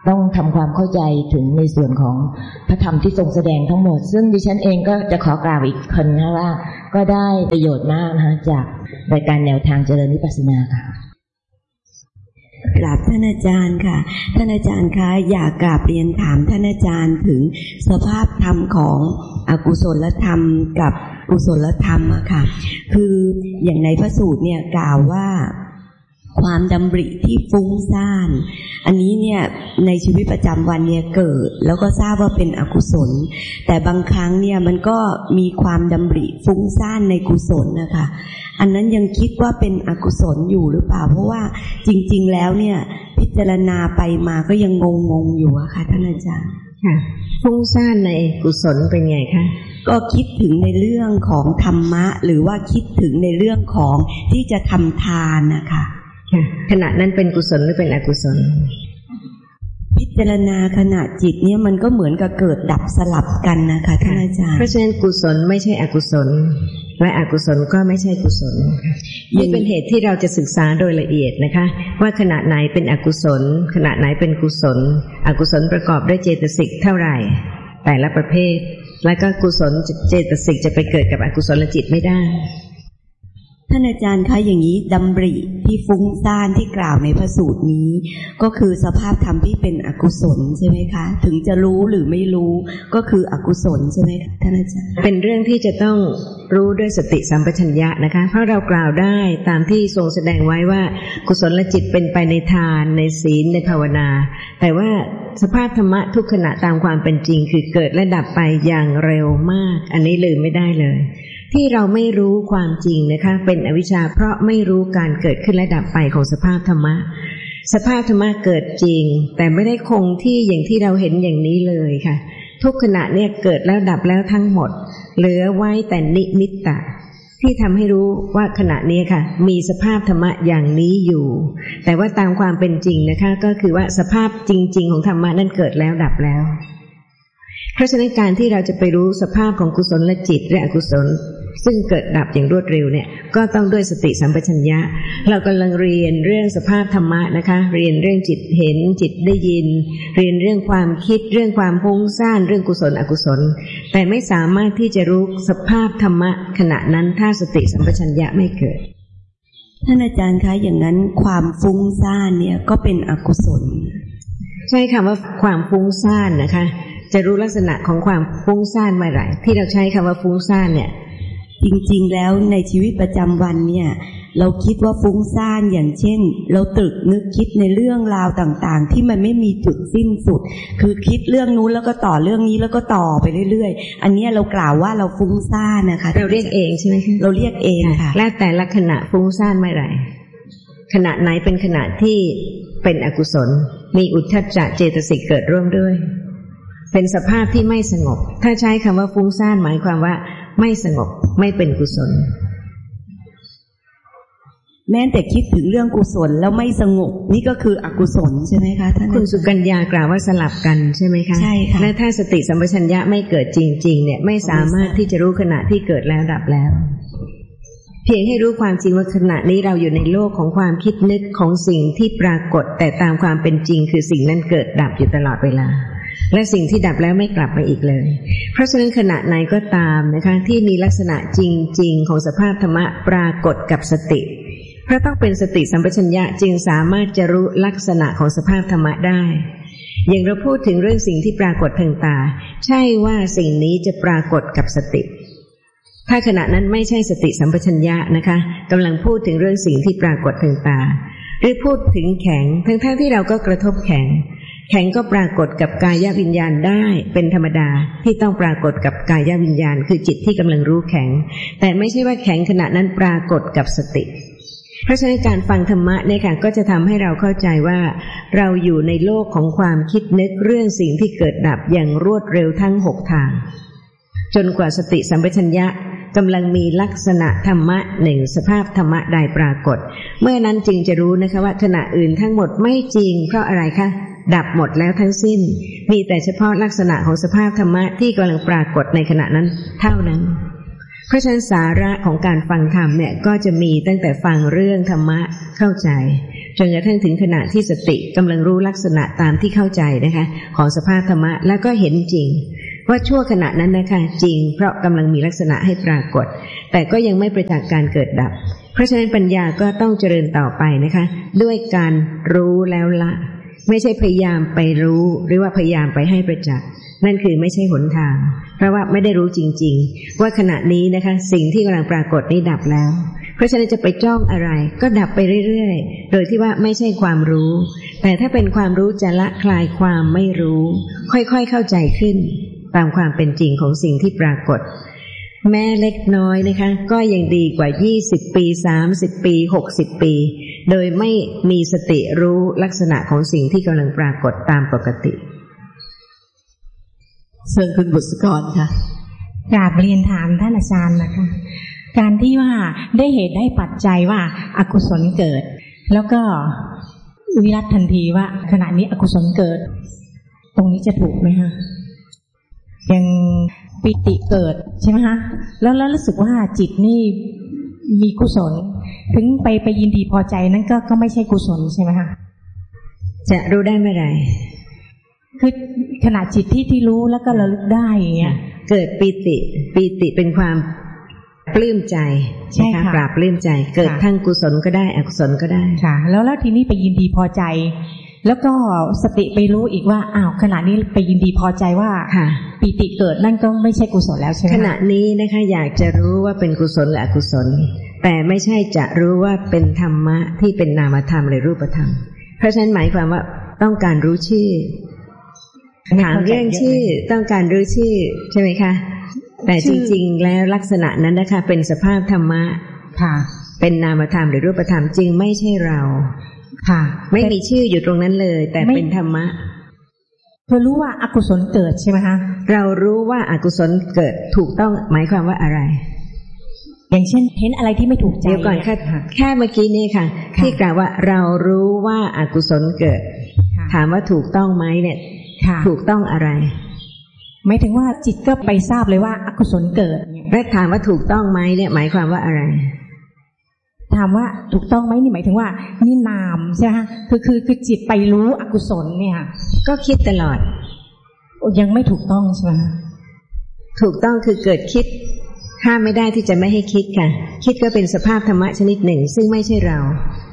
ต้องทำความเข้าใจถึงในส่วนของพระธรรมที่ทรงแสดงทั้งหมดซึ่งดิฉันเองก็จะขอกล่าวอีกคนนะว่าก็ได้ประโยชน์มากนะคะจากรายการแนวทางเจริญวิปัสสนาค่ะกราบท่านอาจารย์ค่ะท่านอาจารย์คะอยากกราบเรียนถามท่านอาจารย์ถึงสภาพธรรมของอกุศลธรรมกับกุศลธรรมอะค่ะคืออย่างในพระสูตรเนี่ยกล่าวว่าความดำริที่ฟุ้งซ่านอันนี้เนี่ยในชีวิตประจำวันเนี่ยเกิดแล้วก็ทราบว่าเป็นอกุศลแต่บางครั้งเนี่ยมันก็มีความดำริฟุ้งซ่านในกุศลนะคะอันนั้นยังคิดว่าเป็นอกุศลอยู่หรือเปล่าเพราะว่าจริงๆแล้วเนี่ยพิจารณาไปมาก็ยังงงๆอยู่อะค่ะท่านอาจารย์ค่ะฟุ้งซ่านในกุศลเป็นไงคะก็คิดถึงในเรื่องของธรรมะหรือว่าคิดถึงในเรื่องของที่จะทำทานนะคะขณะนั้นเป็นกุศลหรือเป็นอกุศลพิจารณาขณะจิตเนี่ยมันก็เหมือนกับเกิดดับสลับกันนะคะท่านอาจารย์เพราะฉะนั้นกุศลไม่ใช่อกุศลและอกุศลก็ไม่ใช่กุศลนี่เป็นเหตุที่เราจะศึกษาโดยละเอียดนะคะว่าขณะไหนเป็นอกุศลขณะไหนเป็นกุศลอกุศลประกอบด้วยเจตสิกเท่าไหร่แต่ละประเภทแล้วก็กุศลเจตสิกจะไปเกิดกับอกุศลจิตไม่ได้ท่านอาจารย์คะอย่างนี้ดำริที่ฟุ้งซ่านที่กล่าวในพระสูตรนี้ก็คือสภาพธรรมที่เป็นอกุศลใช่ไหมคะถึงจะรู้หรือไม่รู้ก็คืออกุศลใช่ไหมคะท่านอาจารย์เป็นเรื่องที่จะต้องรู้ด้วยสติสัมปชัญญะนะคะเพราะเรากล่าวได้ตามที่ทรงแสดงไว้ว่ากุศลจิตเป็นไปในทานในศีลในภาวนาแต่ว่าสภาพธรรมะทุกขณะตามความเป็นจริงคือเกิดและดับไปอย่างเร็วมากอันนี้ลืมไม่ได้เลยที่เราไม่รู้ความจริงนะคะเป็นอวิชชาเพราะไม่รู้การเกิดขึ้นและดับไปของสภาพธรรมะสภาพธรรมะเกิดจริงแต่ไม่ได้คงที่อย่างที่เราเห็นอย่างนี้เลยค่ะทุกขณะเนี่ยเกิดแล้วดับแล้วทั้งหมดเหลือไว้แต่นิมิตตะที่ทำให้รู้ว่าขณะนี้ค่ะมีสภาพธรรมะอย่างนี้อยู่แต่ว่าตามความเป็นจริงนะคะก็คือว่าสภาพจริงๆของธรรมะนั้นเกิดแล้วดับแล้วเพราะฉะนั้นการที่เราจะไปรู้สภาพของกุศลจิตและอกุศลซึ่งเกิดดับอย่างรวดเร็วเนี่ยก็ต้องด้วยสติสัมปชัญญะเรากำลังเรียนเรื่องสภาพธรรมะนะคะเรียนเรื่องจิตเห็นจิตได้ยินเรียนเรื่องความคิดเรื่องความฟุ้งซ่านเรื่องกุศลอกุศลแต่ไม่สามารถที่จะรู้สภาพธรรมะขณะนั้นถ้าสติสัมปชัญญะไม่เกิดท่านอาจารย์คะอย่างนั้นความฟุ้งซ่านเนี่ยก็เป็นอกุศลใช่ค่ะว่าความฟุ้งซ่านนะคะจะรู้ลักษณะของความฟุ้งซ่านเมื่อไหร่ที่เราใช้คำว่าฟุ้งซ่านเนี่ยจริงๆแล้วในชีวิตประจำวันเนี่ยเราคิดว่าฟุ้งซ่านอย่างเช่นเราตรึกนึกคิดในเรื่องราวต่างๆที่มันไม่มีจุดสิ้นสุดคือคิดเรื่องนู้นแล้วก็ต่อเรื่องนี้แล้วก็ต่อไปเรื่อยๆอันนี้เรากล่าวว่าเราฟุ้งซ่านนะคะเราเรียกเองใช่ไหมเราเรียกเองค่ะและแต่ละขณะฟุ้งซ่านเมื่อไหร่ขณะไหนเป็นขณะที่เป็นอกุศลมีอุทธัจจะเจตสิกเกิดร่วมด้วยเป็นสภาพที่ไม่สงบถ้าใช้คำว่าฟุ้งซ่านหมายความว่าไม่สงบไม่เป็นกุศลแม้แต่คิดถึงเรื่องกุศลแล้วไม่สงบนี่ก็คืออกุศลใช่ไหมคะท่านคุณสุกัญญากล่าวว่าสลับกันใช่ไหมคะใช่ค่ะและถ้าสติสัมปชัญญะไม่เกิดจริงๆเนี่ยไม่สามารถที่จะรู้ขณะที่เกิดแล้วดับแล้วเพียงให้รู้ความจริงว่าขณะนี้เราอยู่ในโลกของความคิดนึกของสิ่งที่ปรากฏแต่ตามความเป็นจริงคือสิ่งนั้นเกิดดับอยู่ตลอดเวลาและสิ่งที่ดับแล้วไม่กลับมาอีกเลยเพราะฉะนั้นขณะไหนก็ตามนะคะที่มีลักษณะจริงๆของสภาพธรรมะปรากฏกับสติเพราะต้องเป็นสติสัมปชัญญะจึงสามารถจะรู้ลักษณะของสภาพธรรมะได้อย่างเราพูดถึงเรื่องสิ่งที่ปรากฏทางตาใช่ว่าสิ่งนี้จะปรากฏกับสติถ้าขณะนั้นไม่ใช่สติสัมปชัญญะนะคะกำลังพูดถึงเรื่องสิ่งที่ปรากฏทางตาหรือพูดถึงแข็งทั้งๆที่เราก็กระทบแข็งแข็งก็ปรากฏกับกายวิญญาณได้เป็นธรรมดาที่ต้องปรากฏกับกายวิญญาณคือจิตที่กำลังรู้แข็งแต่ไม่ใช่ว่าแข็งขณะนั้นปรากฏกับสติเพราะฉะนั้นการฟังธรรมะเนี่ยค่ะก็จะทำให้เราเข้าใจว่าเราอยู่ในโลกของความคิดนึกเรื่องสิ่งที่เกิดดับอย่างรวดเร็วทั้งหกทางจนกว่าสติสัมปชัญญะกำลังมีลักษณะธรรมะหนึ่งสภาพธรรมะใดปรากฏเมื่อนั้นจึงจะรู้นะคะว่าขณะอื่นทั้งหมดไม่จริงเพราะอะไรคะดับหมดแล้วทั้งสิ้นมีแต่เฉพาะลักษณะของสภาพธรรมะที่กำลังปรากฏในขณะนั้นเท่านั้นเพราะฉะนั้นสาระของการฟังธรรมเนี่ยก็จะมีตั้งแต่ฟังเรื่องธรรมะเข้าใจจนกระทั่งถึงขณะที่สติกำลังรู้ลักษณะตามที่เข้าใจนะคะของสภาพธรรมะแล้วก็เห็นจริงว่าชั่วขณะนั้นนะคะจริงเพราะกำลังมีลักษณะให้ปรากฏแต่ก็ยังไม่ประจักษ์การเกิดดับเพราะฉะนั้นปัญญาก็ต้องเจริญต่อไปนะคะด้วยการรู้แล้วละไม่ใช่พยายามไปรู้หรือว่าพยายามไปให้ประจักษ์นั่นคือไม่ใช่หนทางเพราะว่าไม่ได้รู้จริงๆว่าขณะนี้นะคะสิ่งที่กำลังปรากฏนี้ดับแล้วเพราะฉะนั้นจะไปจ้องอะไรก็ดับไปเรื่อยๆโดยที่ว่าไม่ใช่ความรู้แต่ถ้าเป็นความรู้จะละคลายความไม่รู้ค่อยๆเข้าใจขึ้นตามความเป็นจริงของสิ่งที่ปรากฏแม้เล็กน้อยนะคะก็ยังดีกว่ายี่สิบปีสามสิบปีหกสิบปีโดยไม่มีสติรู้ลักษณะของสิ่งที่กำลังปรากฏตามปกติเชิญคุณบุษกรค่ะกราบเรียนถามท่านอาจารย์นะคะการที่ว่าได้เหตุได้ปัจจัยว่าอกุศลเกิดแล้วก็วิรัตทันทีว่าขณะนี้อกุศลเกิดตรงนี้จะถูกไหมคะยังปิติเกิดใช่ไหมคะแล้วแล้วรู้สึกว่าจิตนี่มีกุศลถึงไปไปยินดีพอใจนั้นก็ก็ไม่ใช่กุศลใช่ไหมคะจะรู้ได้เมื่อไหร่คือขณะจิตที่ที่รู้แล้วก็ระลึกได้อย่างเงี้ยเกิดปิติปิติเป็นความปลื้มใจใช่ค่ะปราบปลื้มใจเกิดทั้งกุศลก็ได้อกุศลก็ได้ค่ะแล้วแล้วทีนี้ไปยินดีพอใจแล้วก็สติไปรู้อีกว่าอ้าวขณะนี้ไปยินดีพอใจว่าปิติเกิดนั่นก็ไม่ใช่กุศลแล้วใช่ไหมขณะนี้นะคะอยากจะรู้ว่าเป็นกุศลหรืออกุศลแต่ไม่ใช่จะรู้ว่าเป็นธรรมะที่เป็นนามธรรมหรือรูปธรรมเพราะฉะนั้นหมายความว่าต้องการรู้ชื่อถามเรื่องชื่อต้องการรู้ชื่อใช่ไหมคะแต่จริงๆแล้วลักษณะนั้นนะคะเป็นสภาพธรรมะค่ะเป็นนามธรรมหรือรูปธรรมจริงไม่ใช่เราค่ะไม่มีชื่ออยู่ตรงนั้นเลยแต่เป็นธรรมะเธอรู้ว่าอกุศลเกิดใช่ไหมคะเรารู้ว่าอกุศลเกิดถูกต้องหมายความว่าอะไรอย่างเช่นเห็นอะไรที่ไม่ถูกใจเดี๋ยวก่อนค่ะแค่เมื่อกี้นี่ค่ะที่กล่าวว่าเรารู้ว่าอกุศลเกิดถามว่าถูกต้องไหมเนี่ยถูกต้องอะไรหมายถึงว่าจิตก็ไปทราบเลยว่าอกุศลเกิดแล้วถามว่าถูกต้องไหมเนี่ยหมายความว่าอะไรถามว่าถูกต้องไหมนี่หมายถึงว่านี่นามใช่ไหมคือคือคือจิตไปรู้อกุศลเนี่ยก็คิดตลอดยังไม่ถูกต้องใช่ไหมถูกต้องคือเกิดคิดห้ามไม่ได้ที่จะไม่ให้คิดค่ะคิดก็เป็นสภาพธรรมะชนิดหนึ่งซึ่งไม่ใช่เรา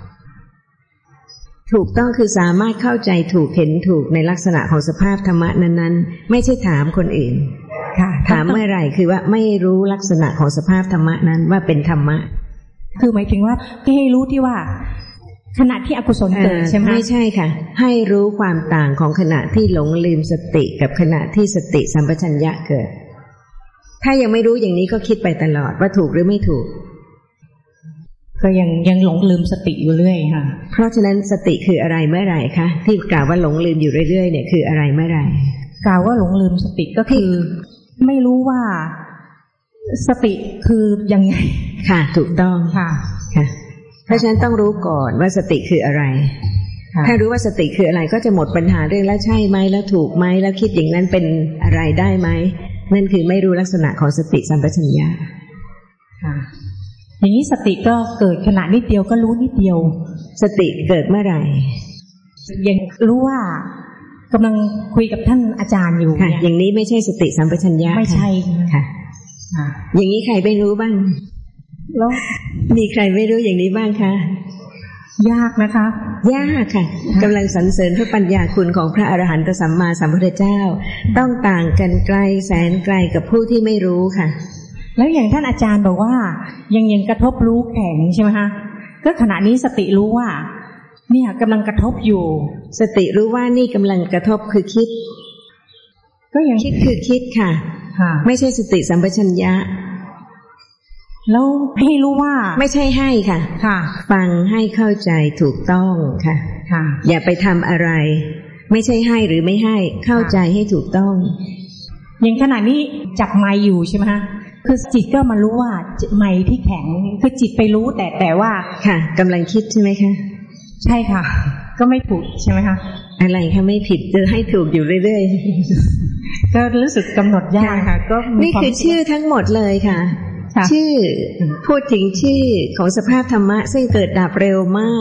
ถูกต้องคือสามารถเข้าใจถูกเห็นถูกในลักษณะของสภาพธรรมะนั้นๆไม่ใช่ถามคนอื่นค่ะถามเมื่อไหร่คือว่าไม่รู้ลักษณะของสภาพธรรมะนั้นว่าเป็นธรรมะคือหมายถึงว่าให้รู้ที่ว่าขณะที่อกุศลเกิดใช่ไหมไม่ใช่ค่ะให้รู้ความต่างของขณะที่หลงลืมสติกับขณะที่สติสัมปชัญญะเกิดถ้ายังไม่รู้อย่างนี้ก็คิดไปตลอดว่าถูกหรือไม่ถูกก็ยังยังหลงลืมสติอยู่เรื่อยค่ะเพราะฉะนั้นสติคืออะไรเมื่อไหร่คะที่กล่าวว่าหลงลืมอยู่เรื่อยๆเนี่ยคืออะไรเมื่อไหร่กล่าวว่าหลงลืมสติก็คือไม่รู้ว่าสติคือยังไงค่ะถูกต้องค่ะค่ะเพราะฉะนั้นต้องรู้ก่อนว่าสติคืออะไรถ้ารู้ว่าสติคืออะไรก็จะหมดปัญหาเรื่องแล้วใช่ไหมแล้วถูกไหมแล้วคิดอย่างนั้นเป็นอะไรได้ไหมนั่นคือไม่รู้ลักษณะของสติสัมปชัญญะค่ะอย่างนี้สติก็เกิดขณะนิดเดียวก็รู้นิดเดียวสติเกิดเมื่อไหร่ยังรู้ว่ากำลังคุยกับท่านอาจารย์อยู่ค่ะอย่างนี้ไม่ใช่สติสัมปชัญญะไม่ใช่ค่ะอย่างนี้ใครไม่รู้บ้างแล้วมีใครไม่รู้อย่างนี้บ้างคะยากนะคะยากค่ะกำลังสรรเสริญพระปัญญาคุณของพระอรหันตสัมมาสัมพุทธเจ้าต้องต่างกันไกลแสนไกลกับผู้ที่ไม่รู้ค่ะแล้วอย่างท่านอาจารย์บอกว่ายังยังกระทบรู้แข็งใช่ไหมคะก็ขณะนี้สติรู้ว่าเนี่ยกำลังกระทบอยู่สติรู้ว่านี่กำลังกระทบคือคิดก็ยังคิดคือคิดค่ะไม่ใช่สติสัมปชัญญะแล้วให้รู้ว่าไม่ใช่ให้ค่ะค่ะฟังให้เข้าใจถูกต้องค่ะค่ะอย่าไปทำอะไรไม่ใช่ให้หรือไม่ให้เข้าใจให้ถูกต้องอย่างขณะนี้จับไมค์อยู่ใช่ไหมคะคือจิตก็มารู้ว่าไมค์ที่แข็งคือจิตไปรู้แต่แต่ว่าค่ะกำลังคิดใช่ไหมคะใช่ค่ะก็ไม่ถูกใช่ไหมคะอะไรคะไม่ผิดจะให้ถูกอยู่เรื่อยๆก็รู้สึกกำหนดยากค่ะก็นี่คือชื่อทั้งหมดเลยค่ะชื่อพูดถึงชื่อของสภาพธรรมะซึ่งเกิดดับเร็วมาก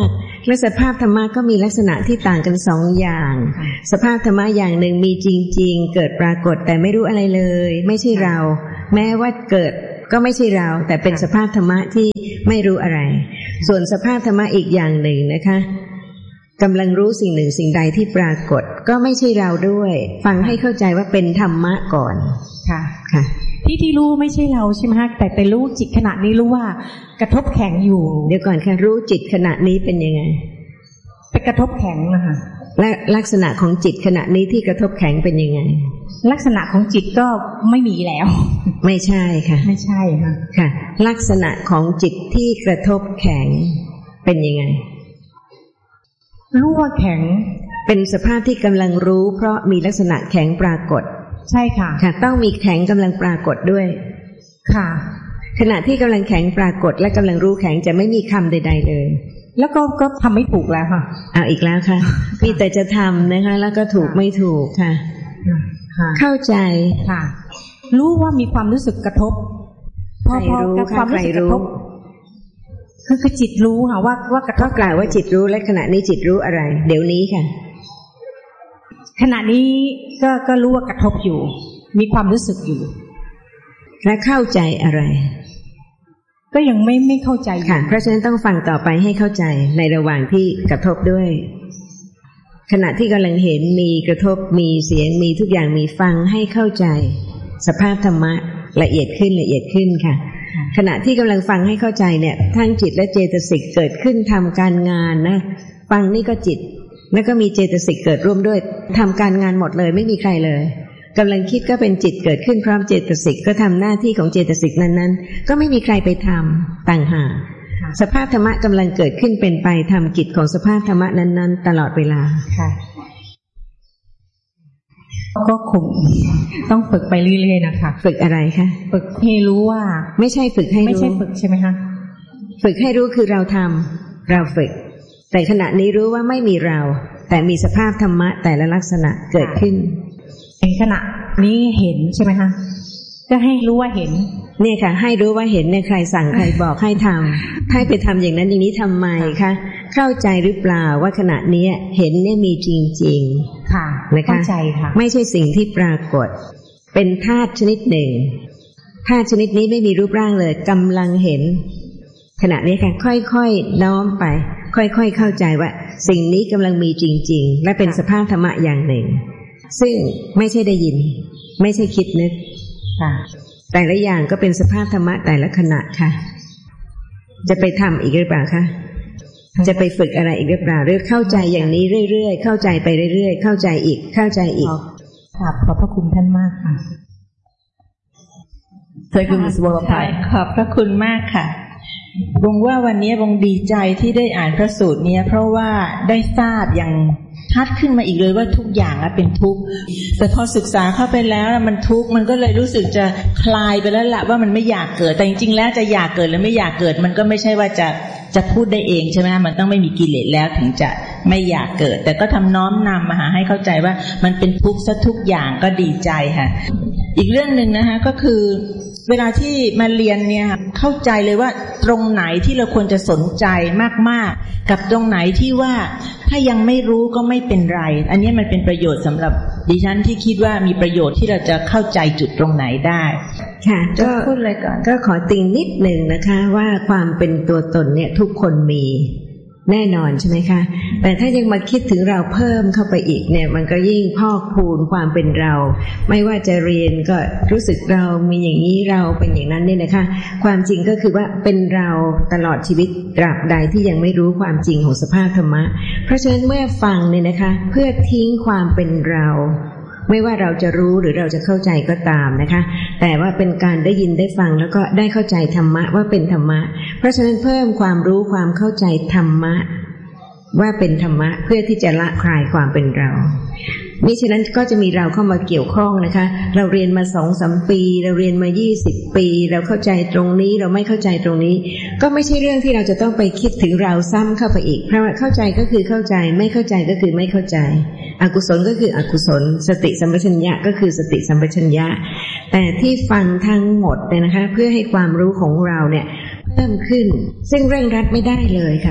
และสภาพธรรมะก็มีลักษณะที่ต่างกันสองอย่างสภาพธรรมะอย่างหนึ่งมีจริงๆเกิดปรากฏแต่ไม่รู้อะไรเลยไม่ใช่เราแม้ว่าเกิดก็ไม่ใช่เราแต่เป็นสภาพธรรมะที่ไม่รู้อะไรส่วนสภาพธรรมะอีกอย่างหนึ่งนะคะกำลังรู้สิ่งหนึ่งสิ่งใดที่ปรากฏก็ไม่ใช่เราด้วยฟังให้เข้าใจว่าเป็นธรรมะก่อนค่ะค่ะที่ที่รู้ไม่ใช่เราใช่ไหมคะแต่ไปรู้จิตขณะนี้รู้ว่ากระทบแข็งอยู่เดี๋ยวก่อนค่ะรู้จิตขณะนี้เป็นยังไงไปกระทบแข็งนะคะและลักษณะของจิตขณะนี้ที่กระทบแข็งเป็นยังไงลักษณะของจิตก็ไม่มีแล้วไม่ใช่ค่ะไม่ใช่ค่ะค่ะลักษณะของจิตที่กระทบแข็งเป็นยังไงรู้ว่าแข็งเป็นสภาพที่กำลังรู้เพราะมีลักษณะแข็งปรากฏใช่ค่ะค่ะต้องมีแข็งกำลังปรากฏด้วยค่ะขณะที่กำลังแข็งปรากฏและกำลังรู้แข็งจะไม่มีคำใดๆเลยแล้วก็ก็ทำไม่ถูกแล้วค่ะเอาอีกแล้วค่ะมีแต่จะทำนะคะแล้วก็ถูกไม่ถูกค่ะเข้าใจค่ะรู้ว่ามีความรู้สึกกระทบพอพอกับความรู้สึกกระทบคือคือจิตรู้ค่ะว่าว่ากระทบกล่าวว่าจิตรู้และขณะนี้จิตรู้อะไรเดี๋ยวนี้ค่ะขณะนี้ก็ก็รู้ว่ากระทบอยู่มีความรู้สึกอยู่และเข้าใจอะไรก็ยังไม่ไม่เข้าใจค่ะเพราะฉะนั้นต้องฟังต่อไปให้เข้าใจในระหว่างที่กระทบด้วยขณะที่กำลังเห็นมีกระทบมีเสียงมีทุกอย่างมีฟังให้เข้าใจสภาพธรรมะละเอียดขึ้นละเอียดขึ้นค่ะขณะที่กำลังฟังให้เข้าใจเนี่ยทั้งจิตและเจตสิกเกิดขึ้นทำการงานนะฟังนี่ก็จิตแล้วก็มีเจตสิกเกิดร่วมด้วยทำการงานหมดเลยไม่มีใครเลยกำลังคิดก็เป็นจิตเกิดขึ้นพร้อมเจตสิกก็ทำหน้าที่ของเจตสิกนั้นๆก็ไม่มีใครไปทำต่างหากสภาพธรรมะกำลังเกิดขึ้นเป็นไปทำกิจของสภาพธรรมะนั้นๆตลอดเวลาค่ะก็คงต้องฝึกไปเรื่อยๆนะคะฝึกอะไรคะฝึกให้รู้ว่าไม่ใช่ฝึกให้รู้ไม่ใช่ฝึกใช่ไหมคะฝึกให้รู้คือเราทำเราฝึกแต่ขณะนี้รู้ว่าไม่มีเราแต่มีสภาพธรรมะแต่ละลักษณะเกิดขึ้นในขณะนี้เห็นใช่ไหมคะก็ให้รู้ว่าเห็นเนี่ยค่ะให้รู้ว่าเห็นเนี่ยใครสั่งใครบอกให้ทำให้ไปทำอย่างนั้นอย่างนี้ทำไมคะเข้าใจหรือเปล่าว่าขณะนี้เห็นเนี่ยมีจริงๆค่ะนะคะเข้าใจค่ะไม่ใช่สิ่งที่ปรากฏเป็นธาตุชนิดหนึ่งธาตุชนิดนี้ไม่มีรูปร่างเลยกำลังเห็นขณะนี้ค่ะค่อยๆน้อมไปค่อยๆเข้าใจว่าสิ่งนี้กำลังมีจริงๆและเป็นสภาพธรรมะอย่างหนึ่งซึ่งไม่ใช่ได้ยินไม่ใช่คิดนึกแต่ละอย่างก็เป็นสภาพธรรมะแต่ละขณะค่ะจะไปทำอีกหรือเปล่าคะจะไปฝึกอะไรอีกหรือเปล่าหรือเข้าใจอย่างนี้เรื่อยๆเข้าใจไปเรื่อยๆเข้าใจอีกเข้าใจอีกครับขอบพระคุณท่านมากค่ะเธอคุณสมบัติขอบพระคุณมากค่ะบงว่าวันนี้บงดีใจที่ได้อ่านพระสูตรนี้เพราะว่าได้ทราบอย่างชัดขึ้นมาอีกเลยว่าทุกอย่างเป็นทุกข์แต่พอศึกษาเข้าไปแล้วมันทุกข์มันก็เลยรู้สึกจะคลายไปแล้วละว่ามันไม่อยากเกิดแต่จริงๆแล้วจะอยากเกิดหรือไม่อยากเกิดมันก็ไม่ใช่ว่าจะจะพูดได้เองใช่ไหมมันต้องไม่มีกิเลสแล้วถึงจะไม่อยากเกิดแต่ก็ทำน้อมนำมาหาให้เข้าใจว่ามันเป็นทุกข์ซะทุกอย่างก็ดีใจค่ะอีกเรื่องนึงนะคะก็คือเวลาที่มาเรียนเนี่ยเข้าใจเลยว่าตรงไหนที่เราควรจะสนใจมากๆกับตรงไหนที่ว่าถ้ายังไม่รู้ก็ไม่เป็นไรอันนี้มันเป็นประโยชน์สำหรับดิฉันที่คิดว่ามีประโยชน์ที่เราจะเข้าใจจุดตรงไหนได้ค่ะก็พูดอะไรก่อนก็ขอติงนิดหนึ่งนะคะว่าความเป็นตัวตนเนี่ยทุกคนมีแน่นอนใช่ไหมคะแต่ถ้ายังมาคิดถึงเราเพิ่มเข้าไปอีกเนี่ยมันก็ยิ่งพอกพูนความเป็นเราไม่ว่าจะเรียนก็รู้สึกเรามีอย่างนี้เราเป็นอย่างนั้นเนี่ยนะคะความจริงก็คือว่าเป็นเราตลอดชีวิตตราบใดที่ยังไม่รู้ความจริงของสภาพธรรมะเพราะฉะนั้นเมื่อฟังเนี่ยนะคะเพื่อทิ้งความเป็นเราไม่ว่าเราจะรู้หรือเราจะเข้าใจก็ตามนะคะแต่ว่าเป็นการได้ยินได้ฟังแล้วก็ได้เข้าใจธรรมะว่าเป็นธรรมะเพราะฉะนั้นเพิ่มความรู้ความเข้าใจธรรมะว่าเป็นธรรมะเพื่อที่จะละคลายความเป็นเรามิฉะนั้นก็จะมีเราเข้ามาเกี่ยวข้องนะคะเราเรียนมาสองสามปีเราเรียนมายี่สิบปีเราเข้าใจตรงนี้เราไม่เข้าใจตรงนี้ก็ไม่ใช่เรื่องที่เราจะต้องไปคิดถึงเราซ้ำเข้าไปอีกเพราะว่าเข้าใจก็คือเข้าใจไม่เข้าใจก็คือไม่เข้าใจอกุศลก็คืออกุศลสติสัมปชัญญะก็คือสติสัมปชัญญะแต่ที่ฟังทั้งหมดเนี่ยนะคะเพื่อให้ความรู้ของเราเนี่ยเพิ่มขึ้นซึ่งเร่งรัดไม่ได้เลยค่ะ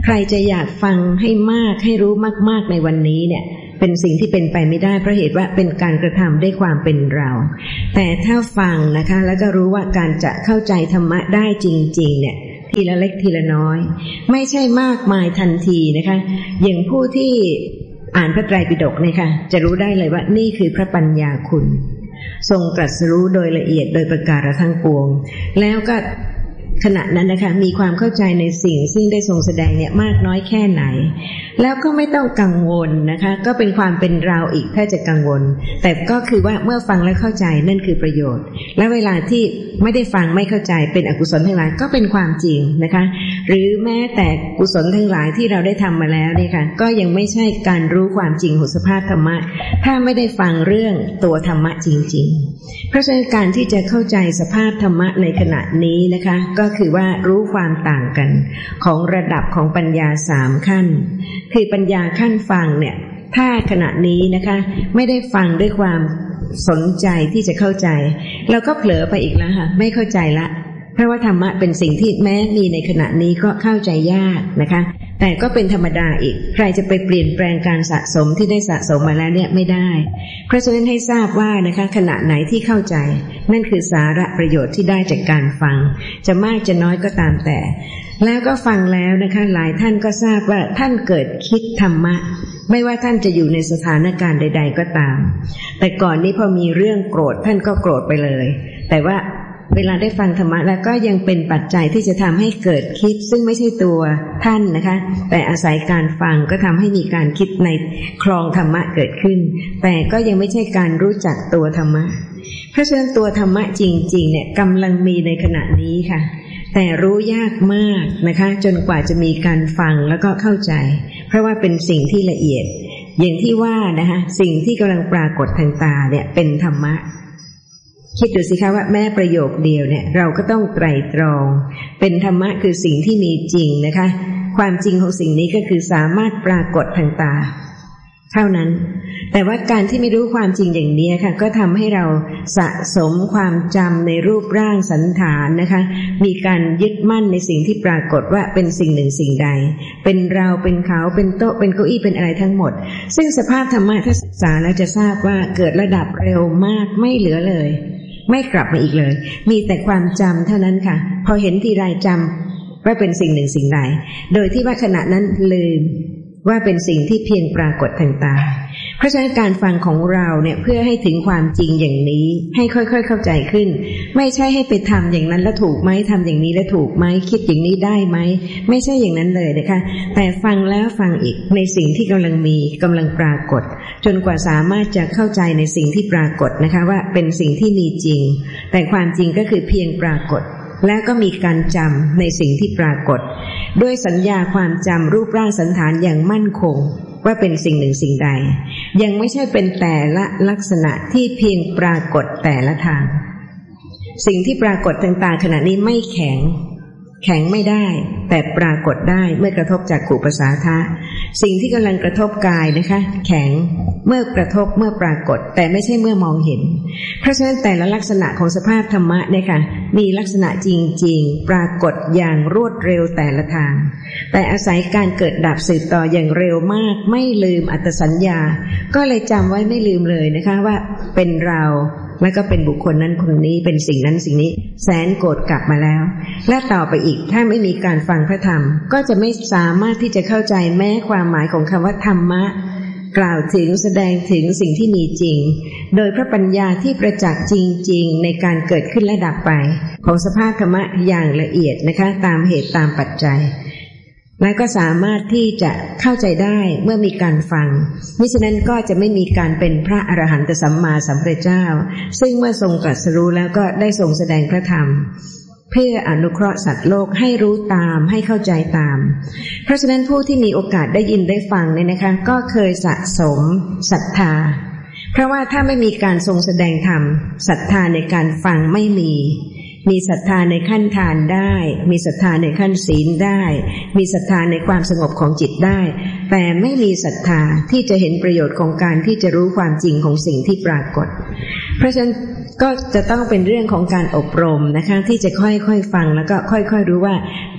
ใครจะอยากฟังให้มากให้รู้มากๆในวันนี้เนี่ยเป็นสิ่งที่เป็นไปไม่ได้เพราะเหตุว่าเป็นการกระทำด้วยความเป็นเราแต่ถ้าฟังนะคะแล้วก็รู้ว่าการจะเข้าใจธรรมะได้จริงๆเนี่ยทีละเล็กทีละน้อยไม่ใช่มากมายทันทีนะคะอย่างผู้ที่อ่านพระไตรปิฎกเนี่ยค่ะจะรู้ได้เลยว่านี่คือพระปัญญาคุณทรงตรัสรู้โดยละเอียดโดยประการทั้งปวงแล้วก็ขณะนั้นนะคะมีความเข้าใจในสิ่งซึ่งได้ทรงแสดงเนี่ยมากน้อยแค่ไหนแล้วก็ไม่ต้องกังวลนะคะก็เป็นความเป็นเราอีกถ้าจะกังวลแต่ก็คือว่าเมื่อฟังแล้วเข้าใจนั่นคือประโยชน์และเวลาที่ไม่ได้ฟังไม่เข้าใจเป็นอกุศลทั้งหลายก็เป็นความจริงนะคะหรือแม้แต่กุศลทั้งหลายที่เราได้ทำมาแล้วเนี่ยค่ะก็ยังไม่ใช่การรู้ความจริงของสภาพธรรมะถ้าไม่ได้ฟังเรื่องตัวธรรมะจริงๆเพราะฉะนั้นการที่จะเข้าใจสภาพธรรมะในขณะนี้นะคะก็คือว่ารู้ความต่างกันของระดับของปัญญาสามขั้นคือปัญญาขั้นฟังเนี่ยถ้าขณะนี้นะคะไม่ได้ฟังด้วยความสนใจที่จะเข้าใจเราก็เผลอไปอีกแล้วค่ะไม่เข้าใจละเพราะว่าธรรมะเป็นสิ่งที่แม้มีในขณะนี้ก็เข้าใจยากนะคะแต่ก็เป็นธรรมดาอีกใครจะไปเปลี่ยนแปลงการสะสมที่ได้สะสมมาแล้วเนี่ยไม่ได้เพราะฉะนั้นให้ทราบว่านะคะขณะไหนที่เข้าใจนั่นคือสาระประโยชน์ที่ได้จากการฟังจะมากจะน้อยก็ตามแต่แล้วก็ฟังแล้วนะคะหลายท่านก็ทราบว่าท่านเกิดคิดธรรมะไม่ว่าท่านจะอยู่ในสถานการณ์ใดๆก็ตามแต่ก่อนนี้พอมีเรื่องโกรธท่านก็โกรธไปเลยแต่ว่าเวลาได้ฟังธรรมะแล้วก็ยังเป็นปัจจัยที่จะทำให้เกิดคิดซึ่งไม่ใช่ตัวท่านนะคะแต่อาศัยการฟังก็ทำให้มีการคิดในคลองธรรมะเกิดขึ้นแต่ก็ยังไม่ใช่การรู้จักตัวธรรมะเพราะฉะนั้นตัวธรรมะจริงๆเนี่ยกำลังมีในขณะนี้ค่ะแต่รู้ยากมากนะคะจนกว่าจะมีการฟังแล้วก็เข้าใจเพราะว่าเป็นสิ่งที่ละเอียดอย่างที่ว่านะคะสิ่งที่กำลังปรากฏทางตาเนี่ยเป็นธรรมะคิดดูสิคะว่าแม่ประโยคเดียวเนี่ยเราก็ต้องไตร่ตรองเป็นธรรมะคือสิ่งที่มีจริงนะคะความจริงของสิ่งนี้ก็คือสามารถปรากฏทางตาเท่านั้นแต่ว่าการที่ไม่รู้ความจริงอย่างนี้ค่ะก็ทำให้เราสะสมความจำในรูปร่างสันฐานนะคะมีการยึดมั่นในสิ่งที่ปรากฏว่าเป็นสิ่งหนึ่งสิ่งใดเป็นเราเป็นเขาเป็นโต๊ะเป็นเก้าอี้เป็นอะไรทั้งหมดซึ่งสภาพธรรมะถ้าศึกษาแล้วจะทราบว่าเกิดระดับเร็วมากไม่เหลือเลยไม่กลับมาอีกเลยมีแต่ความจำเท่านั้นค่ะพอเห็นทีไรจำว่าเป็นสิ่งหนึ่งสิ่งใดโดยที่ว่าขณะนั้นลืมว่าเป็นสิ่งที่เพียงปรากฏทางตาเพราะฉะนั้นการฟังของเราเนี่ยเพื่อให้ถึงความจริงอย่างนี้ให้ค่อยๆเข้าใจขึ้นไม่ใช่ให้ไปทำอย่างนั้นแล้วถูกไหมทำอย่างนี้แล้วถูกไหมคิดอย่างนี้ได้ไหมไม่ใช่อย่างนั้นเลยนะคะแต่ฟังแล้วฟังอีกในสิ่งที่กำลังมีกำลังปรากฏจนกว่าสามารถจะเข้าใจในสิ่งที่ปรากฏนะคะว่าเป็นสิ่งที่มีจริงแต่ความจริงก็คือเพียงปรากฏและก็มีการจำในสิ่งที่ปรากฏด้วยสัญญาความจำรูปร่างสันฐานอย่างมั่นคงว่าเป็นสิ่งหนึ่งสิ่งใดยังไม่ใช่เป็นแต่ละลักษณะที่เพียงปรากฏแต่ละทางสิ่งที่ปรากฏทางตาขณะนี้ไม่แข็งแข็งไม่ได้แต่ปรากฏได้เมื่อกระทบจักขุประสาทะสิ่งที่กำลังกระทบกายนะคะแข็งเมื่อกระทบเมื่อปรากฏแต่ไม่ใช่เมื่อมองเห็นเพราะฉะนั้นแต่ละลักษณะของสภาพธรรมะเนี่ยค่ะมีลักษณะจริงๆปรากฏอย่างรวดเร็วแต่ละทางแต่อาศัยการเกิดดับสืบต่ออย่างเร็วมากไม่ลืมอัตสัญญาก็เลยจำไว้ไม่ลืมเลยนะคะว่าเป็นเราแล้วก็เป็นบุคคลนั้นคนนี้เป็นสิ่งนั้นสิ่งนี้แสนโกรธกลับมาแล้วและต่อไปอีกถ้าไม่มีการฟังพระธรรมก็จะไม่สามารถที่จะเข้าใจแม้ความหมายของคำว่าธรรมะกล่าวถึงแสดงถึงสิ่งที่มีจริงโดยพระปัญญาที่ประจักษ์จริงๆในการเกิดขึ้นและดับไปของสภาพธรรมะอย่างละเอียดนะคะตามเหตุตามปัจจัยและก็สามารถที่จะเข้าใจได้เมื่อมีการฟังมิฉะนั้นก็จะไม่มีการเป็นพระอรหันตสัมมาสัมพุทธเจ้าซึ่งเมื่อทรงตรัสรู้แล้วก็ได้ทรงแสดงพระธรรมเพื่ออนุเคราะห์สัตว์โลกให้รู้ตามให้เข้าใจตามเพราะฉะนั้นผู้ที่มีโอกาสได้ยินได้ฟังเนี่ยนะคะก็เคยสะสมศรัทธาเพราะว่าถ้าไม่มีการทรงแสดงธรรมศรัทธาในการฟังไม่มีมีศรัทธาในขั้นทานได้มีศรัทธาในขั้นศีลได้มีศรัทธาในความสงบของจิตได้แต่ไม่มีศรัทธาที่จะเห็นประโยชน์ของการที่จะรู้ความจริงของสิ่งที่ปรากฏเพราะฉะนั้นก็จะต้องเป็นเรื่องของการอบรมนะคะที่จะค่อยๆฟังแล้วก็ค่อยๆรู้ว่า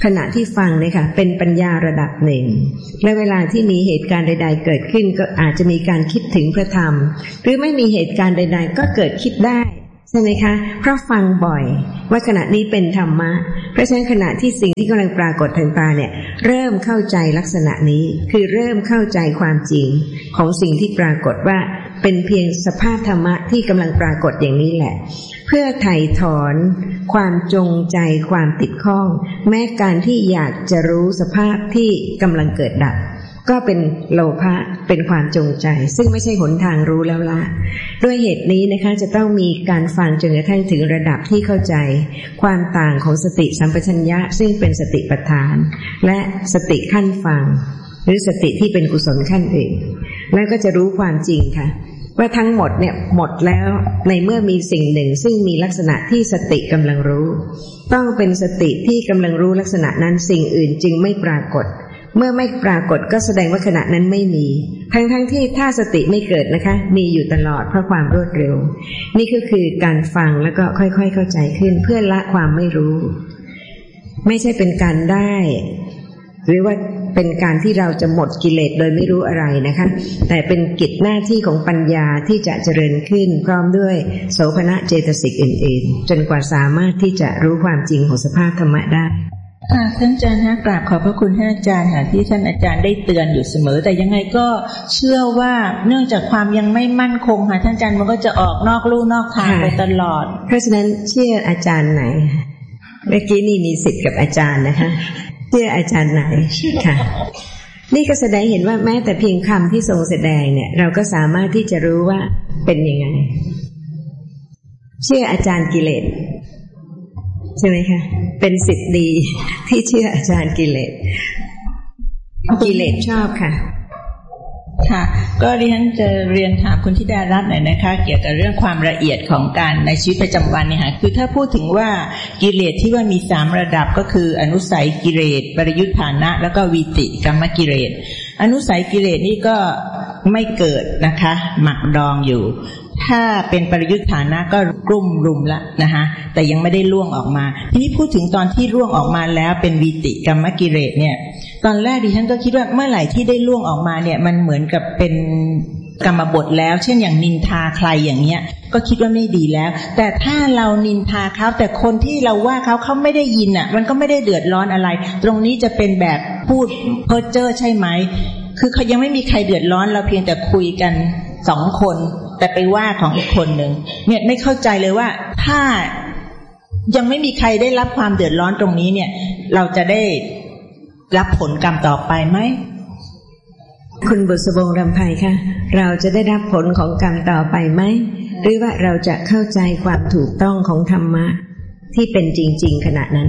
ขณะที่ฟังเนี่ยค่ะเป็นปัญญาระดับหนึ่งและเวลาที่มีเหตุการณ์ใดๆเกิดขึ้นก็อาจจะมีการคิดถึงพระธรรมหรือไม่มีเหตุการณ์ใดๆก็เกิดคิดได้ใช่ไหมคะเพราะฟังบ่อยว่าขณะนี้เป็นธรรมะเพราะฉะนั้นขณะที่สิ่งที่กำลังปรากฏทางตาเนี่ยเริ่มเข้าใจลักษณะนี้คือเริ่มเข้าใจความจริงของสิ่งที่ปรากฏว่าเป็นเพียงสภาพธรรมะที่กำลังปรากฏอย่างนี้แหละเพื่อไถ่ถอนความจงใจความติดข้องแม้การที่อยากจะรู้สภาพที่กำลังเกิดดับก็เป็นโลภะเป็นความจงใจซึ่งไม่ใช่หนทางรู้แล้วละด้วยเหตุนี้นะคะจะต้องมีการฟังจนกระทั่งถึงระดับที่เข้าใจความต่างของสติสัมปชัญญะซึ่งเป็นสติปัฏฐานและสติขั้นฟังหรือสติที่เป็นกุศลขั้นอื่นแล้วก็จะรู้ความจริงค่ะว่าทั้งหมดเนี่ยหมดแล้วในเมื่อมีสิ่งหนึ่งซึ่งมีลักษณะที่สติกำลังรู้ต้องเป็นสติที่กำลังรู้ลักษณะนั้นสิ่งอื่นจึงไม่ปรากฏเมื่อไม่ปรากฏก็แสดงว่าขณะนั้นไม่มีทั้งทั้งที่ถ้าสติไม่เกิดนะคะมีอยู่ตลอดเพราะความรวดเร็วนี่ก็คือการฟังแล้วก็ค่อยๆเข้าใจขึ้นเพื่อละความไม่รู้ไม่ใช่เป็นการได้หรือว่าเป็นการที่เราจะหมดกิเลสโดยไม่รู้อะไรนะคะแต่เป็นกิจหน้าที่ของปัญญาที่จะเจริญขึ้นพร้อมด้วยโสภณเจตสิกอื่นๆจนกว่าสามารถที่จะรู้ความจริงของสภาพธรรมะได้ค่ะท่านอาจารย์นะกราบขอบพระคุณท่านอาจารย์ค่ะที่ท่านอาจารย์ได้เตือนอยู่เสมอแต่ยังไงก็เชื่อว่าเนื่องจากความยังไม่มั่นคงค่ะท่านอาจารย์มันก็จะออกนอกลู่นอกทางไปตลอดเพราะฉะนั้นเชื่ออาจารย์ไหนเมื่อกี้นี่มีสิทธิ์กับอาจารย์นะคะเชื่ออาจารย์ไหนค่ะนี่ก็แสดงเห็นว่าแม้แต่เพียงคำที่ทรงแสดงเนี่ยเราก็สามารถที่จะรู้ว่าเป็นยังไงเชื่ออาจารย์กิเลสใช่ไหมคะเป็นสิทธิ์ดีที่เชื่ออาจารย์กิเลสกิเลสชอบค่ะค่ะก็ดิฉันจะเรียนถามคุณธิดารัตน์หน่อยนะคะเกี่ยวกับเรื่องความละเอียดของการในชีวิตประจำวันเนี่ยค่ะคือถ้าพูดถึงว่ากิเลสที่ว่ามีสามระดับก็คืออนุสัยกิเลสปริยุทธานะแล้วก็วีติกรรมกิเลสอนุสัยกิเลสนี่ก็ไม่เกิดนะคะหมักดองอยู่ถ้าเป็นปริยุทธานะก็กลุ่มรุมละนะคะแต่ยังไม่ได้ล่วงออกมาทีนี้พูดถึงตอนที่ล่วงออกมาแล้วเป็นวีติกรรมกิเลสเนี่ยตอนแรกดิฉันก็คิดว่าเมื่อไหร่ที่ได้ล่วงออกมาเนี่ยมันเหมือนกับเป็นกรรมบทแล้วเช่นอย่างนินทาใครอย่างเงี้ยก็คิดว่าไม่ดีแล้วแต่ถ้าเรานินทาเขาแต่คนที่เราว่าเขาเขาไม่ได้ยินอ่ะมันก็ไม่ได้เดือดร้อนอะไรตรงนี้จะเป็นแบบพูดเพ้อเจ้อใช่ไหมคือเขายังไม่มีใครเดือดร้อนเราเพียงแต่คุยกันสองคนแต่ไปว่าของอีกคนหนึ่งเนี่ยไม่เข้าใจเลยว่าถ้ายังไม่มีใครได้รับความเดือดร้อนตรงนี้เนี่ยเราจะได้รับผลกรรมต่อไปไหมคุณบุษบงรำไพค่ะเราจะได้รับผลของกรรมต่อไปไหมหรือว่าเราจะเข้าใจความถูกต้องของธรรมะที่เป็นจริงๆขณะนั้น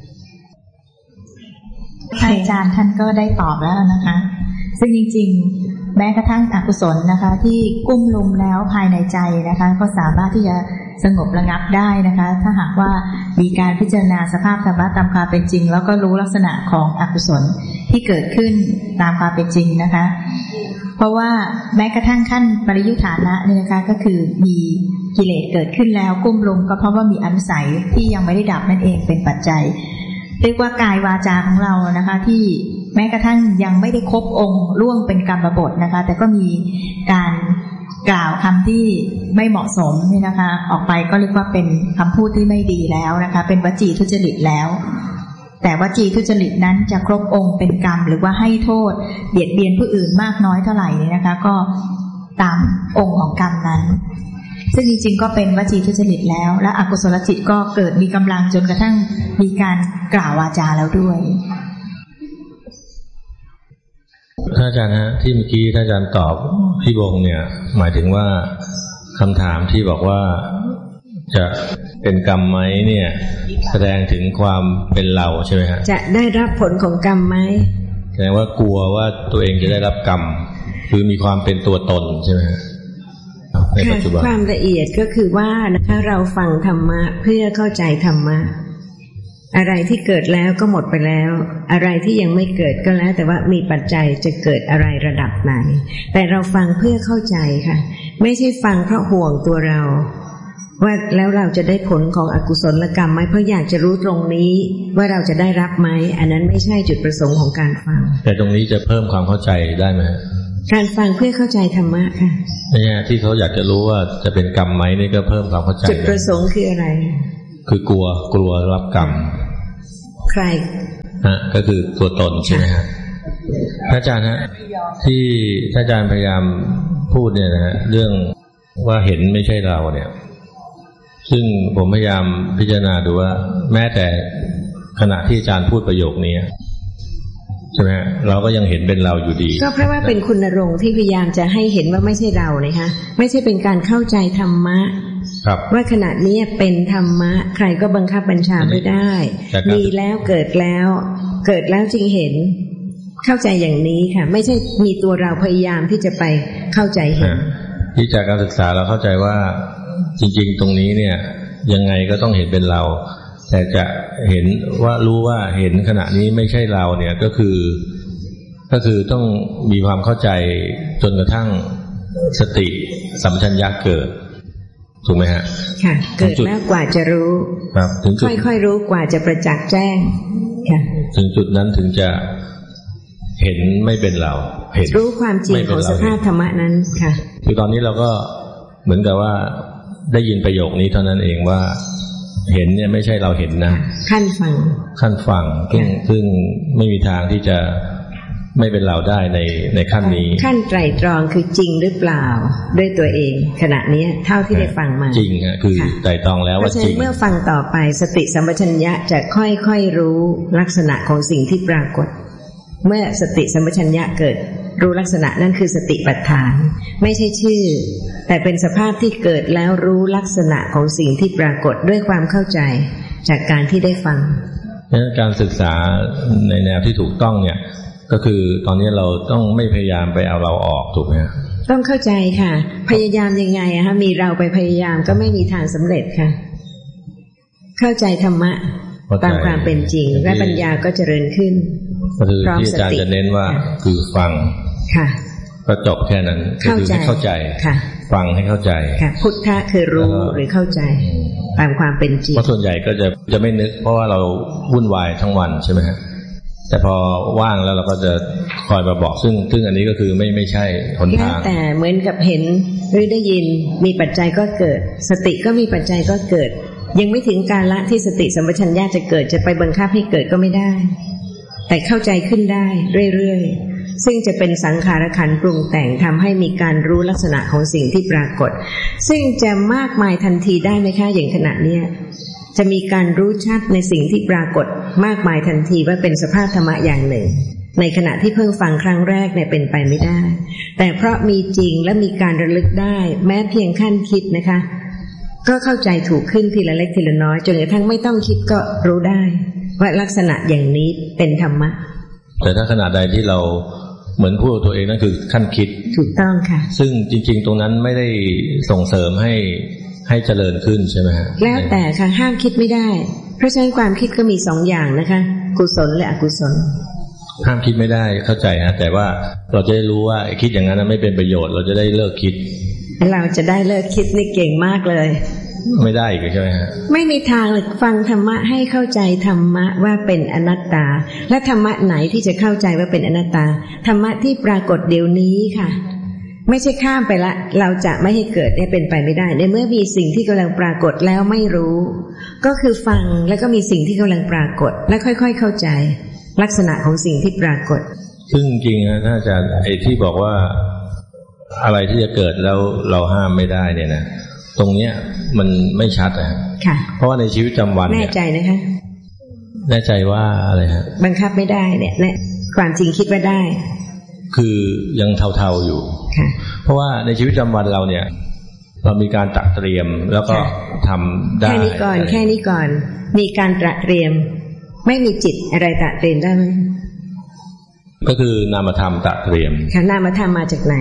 อาจารย์ท่านก็ได้ตอบแล้วนะคะซึ่งจริงๆแม้กระทั่งอกุศลนะคะที่กุ้มลุมแล้วภายในใจนะคะก็สามารถที่จะสงบระงับได้นะคะถ้าหากว่ามีการพิจารณาสภาพธรรมะตามความเป็นจริงแล้วก็รู้ลักษณะของอกุศลที่เกิดขึ้นตามความเป็นจริงนะคะเพราะว่าแม้กระทั่งขั้นปริยุทธานะเนี่ยนะคะก็คือมีกิเลสเกิดขึ้นแล้วกุ้มลุมก็เพราะว่ามีอนุสัยที่ยังไม่ได้ดับนั่นเองเป็นปัจจัยเรียกว่ากายวาจาของเรานะคะที่แม้กระทั่งยังไม่ได้ครบองค์ล่วงเป็นกรรมบทนะคะแต่ก็มีการกล่าวคำที่ไม่เหมาะสมนี่นะคะออกไปก็เรียกว่าเป็นคำพูดที่ไม่ดีแล้วนะคะเป็นวจีทุจริตแล้วแต่วจีทุจริตนั้นจะครบองค์เป็นกรรมหรือว่าให้โทษเบียดเบียนผู้อื่นมากน้อยเท่าไหร่เนี่ยนะคะก็ตามองค์ของกรรมนั้นซึ่งจริงๆก็เป็นวจีทุจริตแล้วและอกุศลจิตก็เกิดมีกำลังจนกระทั่งมีการกล่าววาจาแล้วด้วยท่านอาจารย์ฮะที่เมื่อกี้ท่านอาจารย์ตอบพี่บงเนี่ยหมายถึงว่าคำถามที่บอกว่าจะเป็นกรรมไหมเนี่ยแสดงถึงความเป็นเราใช่ไหมฮะจะได้รับผลของกรรมไหมแสดงว่ากลัวว่าตัวเองจะได้รับกรรมคือมีความเป็นตัวตนใช่ไหมฮะในปัจจุบันความละเอียดก็คือว่านะคะเราฟังธรรมะเพื่อเข้าใจธรรมะอะไรที่เกิดแล้วก็หมดไปแล้วอะไรที่ยังไม่เกิดก็แล้วแต่ว่ามีปัจจัยจะเกิดอะไรระดับไหนแต่เราฟังเพื่อเข้าใจค่ะไม่ใช่ฟังเพราะห่วงตัวเราว่าแล้วเราจะได้ผลของอกุศลกรรมไหมเพราะอยากจะรู้ตรงนี้ว่าเราจะได้รับไหมอันนั้นไม่ใช่จุดประสงค์ของการฟังแต่ตรงนี้จะเพิ่มความเข้าใจได้ไหมการฟังเพื่อเข้าใจธรรมะค่ะเนี่ยที่เขาอยากจะรู้ว่าจะเป็นกรรมไหมนี่ก็เพิ่มความเข้าใจจุดประสงค์คืออะไรคือกลัวกลัวรับกรรมใครฮะก็คือตัวตนใช่ไหมฮะท่านอาจารย์ฮะที่ท่านอาจารย์พยายามพูดเนี่ยนะฮะเรื่องว่าเห็นไม่ใช่เราเนี่ยซึ่งผมพยายามพิจารณาดูว่าแม้แต่ขณะที่อาจารย์พูดประโยคนี้ใช่ไหมเราก็ยังเห็นเป็นเราอยู่ดีก็เพราะว่าเป็นคุณณรงค์ที่พยายามจะให้เห็นว่าไม่ใช่เราเลยค่ะไม่ใช่เป็นการเข้าใจธรรมะว่าขณะนี้เป็นธรรมะใครก็บังคับบัญชาไม่ได้มีแล้วเกิดแล้วเกิดแล้วจึงเห็นเข้าใจอย่างนี้ค่ะไม่ใช่มีตัวเราพยายามที่จะไปเข้าใจเห็นที่จากการศึกษาเราเข้าใจว่าจริงๆตรงนี้เนี่ยยังไงก็ต้องเห็นเป็นเราแต่จะเห็นว่ารู้ว่าเห็นขณะนี้ไม่ใช่เราเนี่ยก็คือก็คือต้องมีความเข้าใจจนกระทั่งสติสัมปชัญญะเกิดถูกไหมฮะค่ะเกิดแล้วกว่าจะรู้ครับถึงจุดค่อยๆรู้กว่าจะประจักษ์แจ้งค่ะถึงจุดนั้นถึงจะเห็นไม่เป็นเราเห็นรู้ความจริงของสภาพธรรมะนั้นค่ะคือตอนนี้เราก็เหมือนกับว่าได้ยินประโยคนี้เท่านั้นเองว่าเห็นเนี่ยไม่ใช่เราเห็นนะขั้นฟังขั้นฟังซึ่งซึ่งไม่มีทางที่จะไม่เป็นเราได้ในในขั้นนี้ขั้นไตรตรองคือจริงหรือเปล่าด้วยตัวเองขณะนี้เท่าที่ได้ฟังมาจริงอ่ะคือไตรตรองแล้วว่าจริงเมื่อฟังต่อไปสติสัมปชัญญะจะค่อยๆรู้ลักษณะของสิ่งที่ปรากฏเมื่อสติสัมปชัญญะเกิดรู้ลักษณะนั่นคือสติปัฏฐานไม่ใช่ชื่อแต่เป็นสภาพที่เกิดแล้วรู้ลักษณะของสิ่งที่ปรากฏด้วยความเข้าใจจากการที่ได้ฟังการศึกษาในแนวที่ถูกต้องเนี่ยก็คือตอนนี้เราต้องไม่พยายามไปเอาเราออกถูกไหมต้องเข้าใจค่ะพยายามยังไงอะคะมีเราไปพยายามก็ไม่มีทางสำเร็จค่ะเข้าใจธรรมะตามความเป็นจริงและปัญญาก็เจริญขึ้นก็คือที่อาจารย์จะเน้นว่าคือฟังค่ะก็จบแค่นั้นคือให้เข้าใจค่ะฟังให้เข้าใจค่ะพุทธะคือรู้หรือเข้าใจตามความเป็นจริงเพราะส่วนใหญ่ก็จะจะไม่นึกเพราะว่าเราวุ่นวายทั้งวันใช่ไหมฮะแต่พอว่างแล้วเราก็จะคอยมาบอกซึ่งซึ่งอันนี้ก็คือไม่ไม่ใช่หนทางแต่เหมือนกับเห็นหรือได้ยินมีปัจจัยก็เกิดสติก็มีปัจจัยก็เกิดยังไม่ถึงกาลละที่สติสัมปชัญญะจะเกิดจะไปบังคับให้เกิดก็ไม่ได้แต่เข้าใจขึ้นได้เรื่อยๆซึ่งจะเป็นสังขารขันธ์ปรุงแต่งทำให้มีการรู้ลักษณะของสิ่งที่ปรากฏซึ่งจะมากมายทันทีได้ไหมคะอย่างขณะเนี้ยจะมีการรู้ชัดในสิ่งที่ปรากฏมากมายทันทีว่าเป็นสภาพธรรมะอย่างหนึ่งในขณะที่เพิ่งฟังครั้งแรกเนี่ยเป็นไปไม่ได้แต่เพราะมีจริงและมีการระลึกได้แม้เพียงขั้นคิดนะคะก็เข้าใจถูกขึ้นทีละเล็กทีละน้อยจนกระทั่งไม่ต้องคิดก็รู้ได้ว่าลักษณะอย่างนี้เป็นธรรมะแต่ถ้าขณะใดที่เราเหมือนพูดตัวเองนั่นคือขั้นคิดถูกต้องค่ะซึ่งจริงๆตรงนั้นไม่ได้ส่งเสริมให้ให้เจริญขึ้นใช่ไหมฮะแล้วแต่ค่ะห้ามคิดไม่ได้เพราะฉะนั้นความคิดก็มีสองอย่างนะคะกุศลและอกุศลห้ามคิดไม่ได้เข้าใจฮะแต่ว่าเราจะได้รู้ว่าคิดอย่างนั้นไม่เป็นประโยชน์เราจะได้เลิกคิดเราจะได้เลิกคิดนี่เก่งมากเลยไม่ได้อีกใช่ไหมฮะไม่มีทางเลยฟังธรรมะให้เข้าใจธรรมะว่าเป็นอนัตตาและธรรมะไหนที่จะเข้าใจว่าเป็นอนัตตาธรรมะที่ปรากฏเดี๋ยวนี้ค่ะไม่ใช่ข้ามไปละเราจะไม่ให้เกิดเนี่ยเป็นไปไม่ได้ในเมื่อมีสิ่งที่กำลังปรากฏแล้วไม่รู้ก็คือฟังแล้วก็มีสิ่งที่กำลังปรากฏและค่อยๆเข้าใจลักษณะของสิ่งที่ปรากฏซึ่งจริงๆนะท่านอาจารย์ไอ้ที่บอกว่าอะไรที่จะเกิดแล้วเราห้ามไม่ได้เนี่ยนะตรงเนี้ยมันไม่ชัดอะค่ะเพราะว่าในชีวิตประจำวันแน่ใจนะคะแน่ใจว่าอะไรฮะบังคับไม่ได้เนี่ยและความจริงคิดว่าได้คือยังเทาๆอยู่เพราะว่าในชีวิตประจำวันเราเนี่ยเรามีการตระเตรียมแล้วก็ทำได้แค่นี้ก่อนแค่นี้ก่อนมีการตระเตรียมไม่มีจิตอะไรตระเตรียมได้ไหมก็คือนามธรรมตระเตรียมค่ะนามธรรมมาจากไหน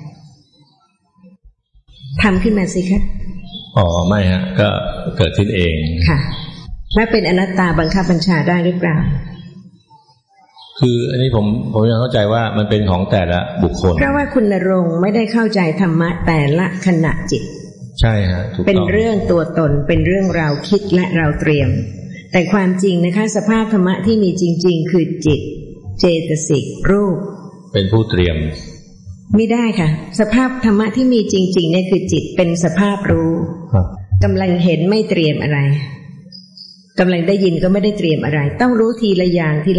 ทำขึ้นมาสิคะอ๋อไม่ฮะก็เกิดขึ้นเองค่ะและเป็นอนัตตาบังคับบัญชาได้หรือเปล่าคืออันนี้ผมผมยังเข้าใจว่ามันเป็นของแต่ละบุคคลเพราะว่าคุณณรงค์ไม่ได้เข้าใจธรรมะแต่ละขณะจิตใช่ฮะถูกต้องเป็นเรื่องตัวตนเป็นเรื่องเราคิดและเราเตรียมแต่ความจริงนะคะสภาพธรรมะที่มีจริงๆคือจิตเจตสิกรูปเป็นผู้เตรียมไม่ได้ค่ะสภาพธรรมะที่มีจริงๆเนี่ยคือจิตเป็นสภาพรู้กำลังเห็นไม่เตรียมอะไรกำลังได้ยินก็ไม่ได้เตรียมอะไรต้องรู้ทีละอย่างที